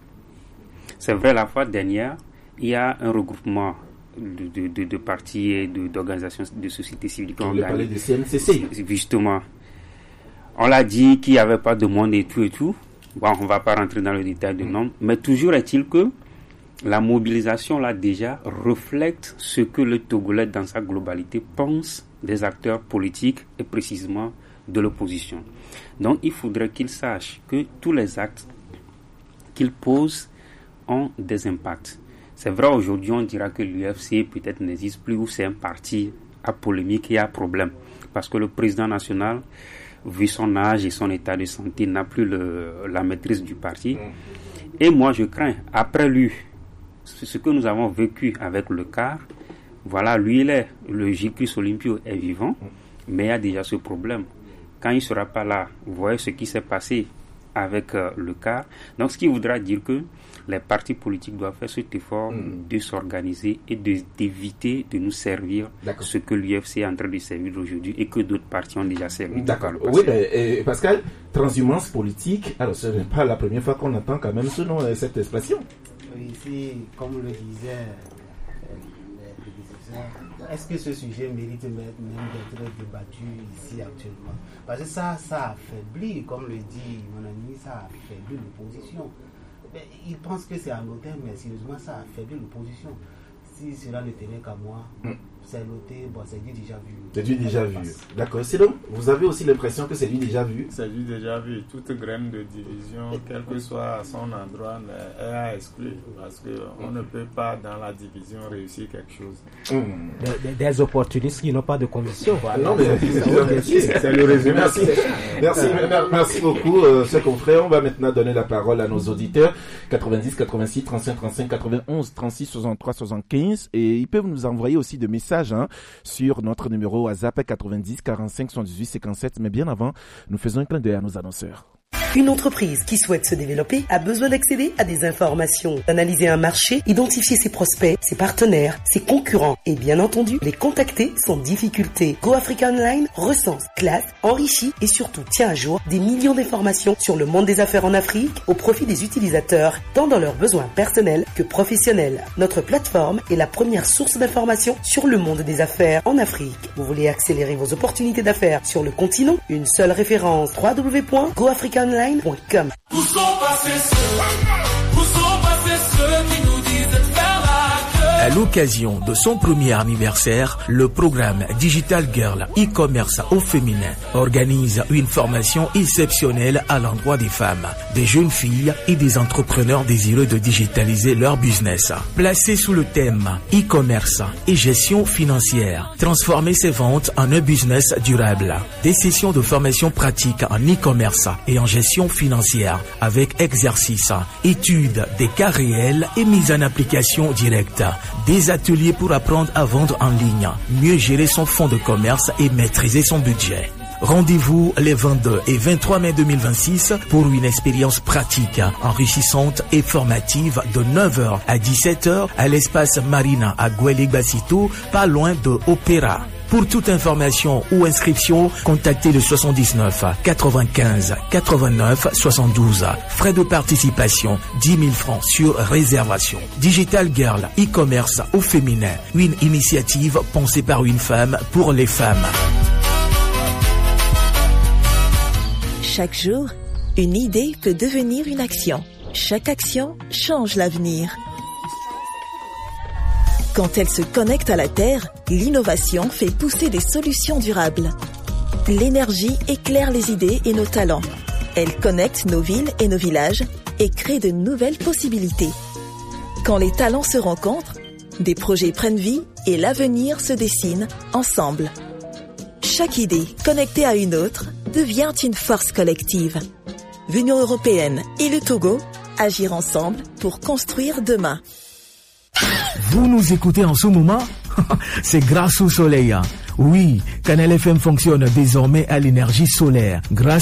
C'est vrai, la fois dernière, il y a un regroupement de, de, de, de partis et de, d'organisations de société civile. On a parlé du C N C C. Justement. On l'a dit qu'il n'y avait pas de monde et tout et tout. Bon, on ne va pas rentrer dans le détail de nom, mais toujours est-il que la mobilisation, là, déjà, reflète ce que le Togolais, dans sa globalité, pense des acteurs politiques et précisément de l'opposition. Donc, il faudrait qu'ils sachent que tous les actes qu'ils posent ont des impacts. C'est vrai, aujourd'hui, on dira que l'U F C peut-être n'existe plus ou c'est un parti à polémique et à problème. Parce que le président national, vu son âge et son état de santé, n'a plus le, la maîtrise du parti. Et moi, je crains, après lui, ce que nous avons vécu avec le C A R, voilà, lui il est, le J-Chris Olympio est vivant, mais il y a déjà ce problème. Quand il ne sera pas là, vous voyez ce qui s'est passé avec euh, le C A R. Donc ce qui voudra dire que les partis politiques doivent faire cet effort mmh. de s'organiser et de, d'éviter de nous servir D'accord. ce que l'U F C est en train de servir aujourd'hui et que d'autres partis ont déjà servi. D'accord. Oui, mais euh, Pascal, transhumance politique, alors ce n'est pas la première fois qu'on entend quand même ce nom, cette expression. Ici, comme le disait les prédécesseurs, est-ce que ce sujet mérite même d'être débattu ici actuellement? Parce que ça, ça affaiblit, comme le dit mon ami, ça affaiblit l'opposition. Mais il pense que c'est anodin, mais sérieusement, ça affaiblit l'opposition. Si cela ne tenait qu'à moi, mm. c'est noté, bon, c'est du déjà vu. C'est du déjà vu. D'accord. C'est donc, vous avez aussi l'impression que c'est du déjà vu? C'est du déjà vu. Toute graine de division, quel que soit son endroit, est à exclure. Parce qu'on ne peut pas, dans la division, réussir quelque chose. Mm. Des, des opportunistes qui n'ont pas de conviction. Voilà. Non, mais c'est, c'est le résumé. Merci. Merci, merci beaucoup, euh, chers confrères. On va maintenant donner la parole à nos auditeurs. quatre-vingt-dix, quatre-vingt-six, trente-cinq, trente-cinq, quatre-vingt-onze, trente-six, soixante-trois, soixante-quinze. Et ils peuvent nous envoyer aussi des messages hein, sur notre numéro WhatsApp quatre-vingt-dix, quarante-cinq, soixante-dix-huit, cinquante-sept. Mais bien avant, nous faisons un clin d'œil à nos annonceurs. Une entreprise qui souhaite se développer a besoin d'accéder à des informations, d'analyser un marché, identifier ses prospects, ses partenaires, ses concurrents et bien entendu les contacter sans difficulté. Go Africa Online recense, classe, enrichit et surtout tient à jour des millions d'informations sur le monde des affaires en Afrique au profit des utilisateurs, tant dans leurs besoins personnels que professionnels. Notre plateforme est la première source d'informations sur le monde des affaires en Afrique. Vous voulez accélérer vos opportunités d'affaires sur le continent? Une seule référence, w w w point go africa online point com. Où sont passés ceux, où sont passés ceux qui nous disaient de faire la queue? À l'occasion de son premier anniversaire, le programme Digital Girl e-commerce au féminin organise une formation exceptionnelle à l'endroit des femmes, des jeunes filles et des entrepreneurs désireux de digitaliser leur business. Placé sous le thème e-commerce et gestion financière, transformer ses ventes en un business durable. Des sessions de formation pratique en e-commerce et en gestion financière avec exercices, études des cas réels et mise en application directe. Des ateliers pour apprendre à vendre en ligne, mieux gérer son fonds de commerce et maîtriser son budget. Rendez-vous les vingt-deux et vingt-trois mai deux mille vingt-six pour une expérience pratique, enrichissante et formative de neuf heures à dix-sept heures à l'espace Marina à Guélégbacito, pas loin de Opéra. Pour toute information ou inscription, contactez le soixante-dix-neuf quatre-vingt-quinze quatre-vingt-neuf soixante-douze. Frais de participation, dix mille francs sur réservation. Digital Girl e-commerce au féminin. Une initiative pensée par une femme pour les femmes. Chaque jour, une idée peut devenir une action. Chaque action change l'avenir. Quand elle se connecte à la Terre, l'innovation fait pousser des solutions durables. L'énergie éclaire les idées et nos talents. Elle connecte nos villes et nos villages et crée de nouvelles possibilités. Quand les talents se rencontrent, des projets prennent vie et l'avenir se dessine ensemble. Chaque idée connectée à une autre devient une force collective. L'Union européenne et le Togo agir ensemble pour construire demain. Vous nous écoutez en ce moment? C'est grâce au soleil. Oui, Canal F M fonctionne désormais à l'énergie solaire. Grâce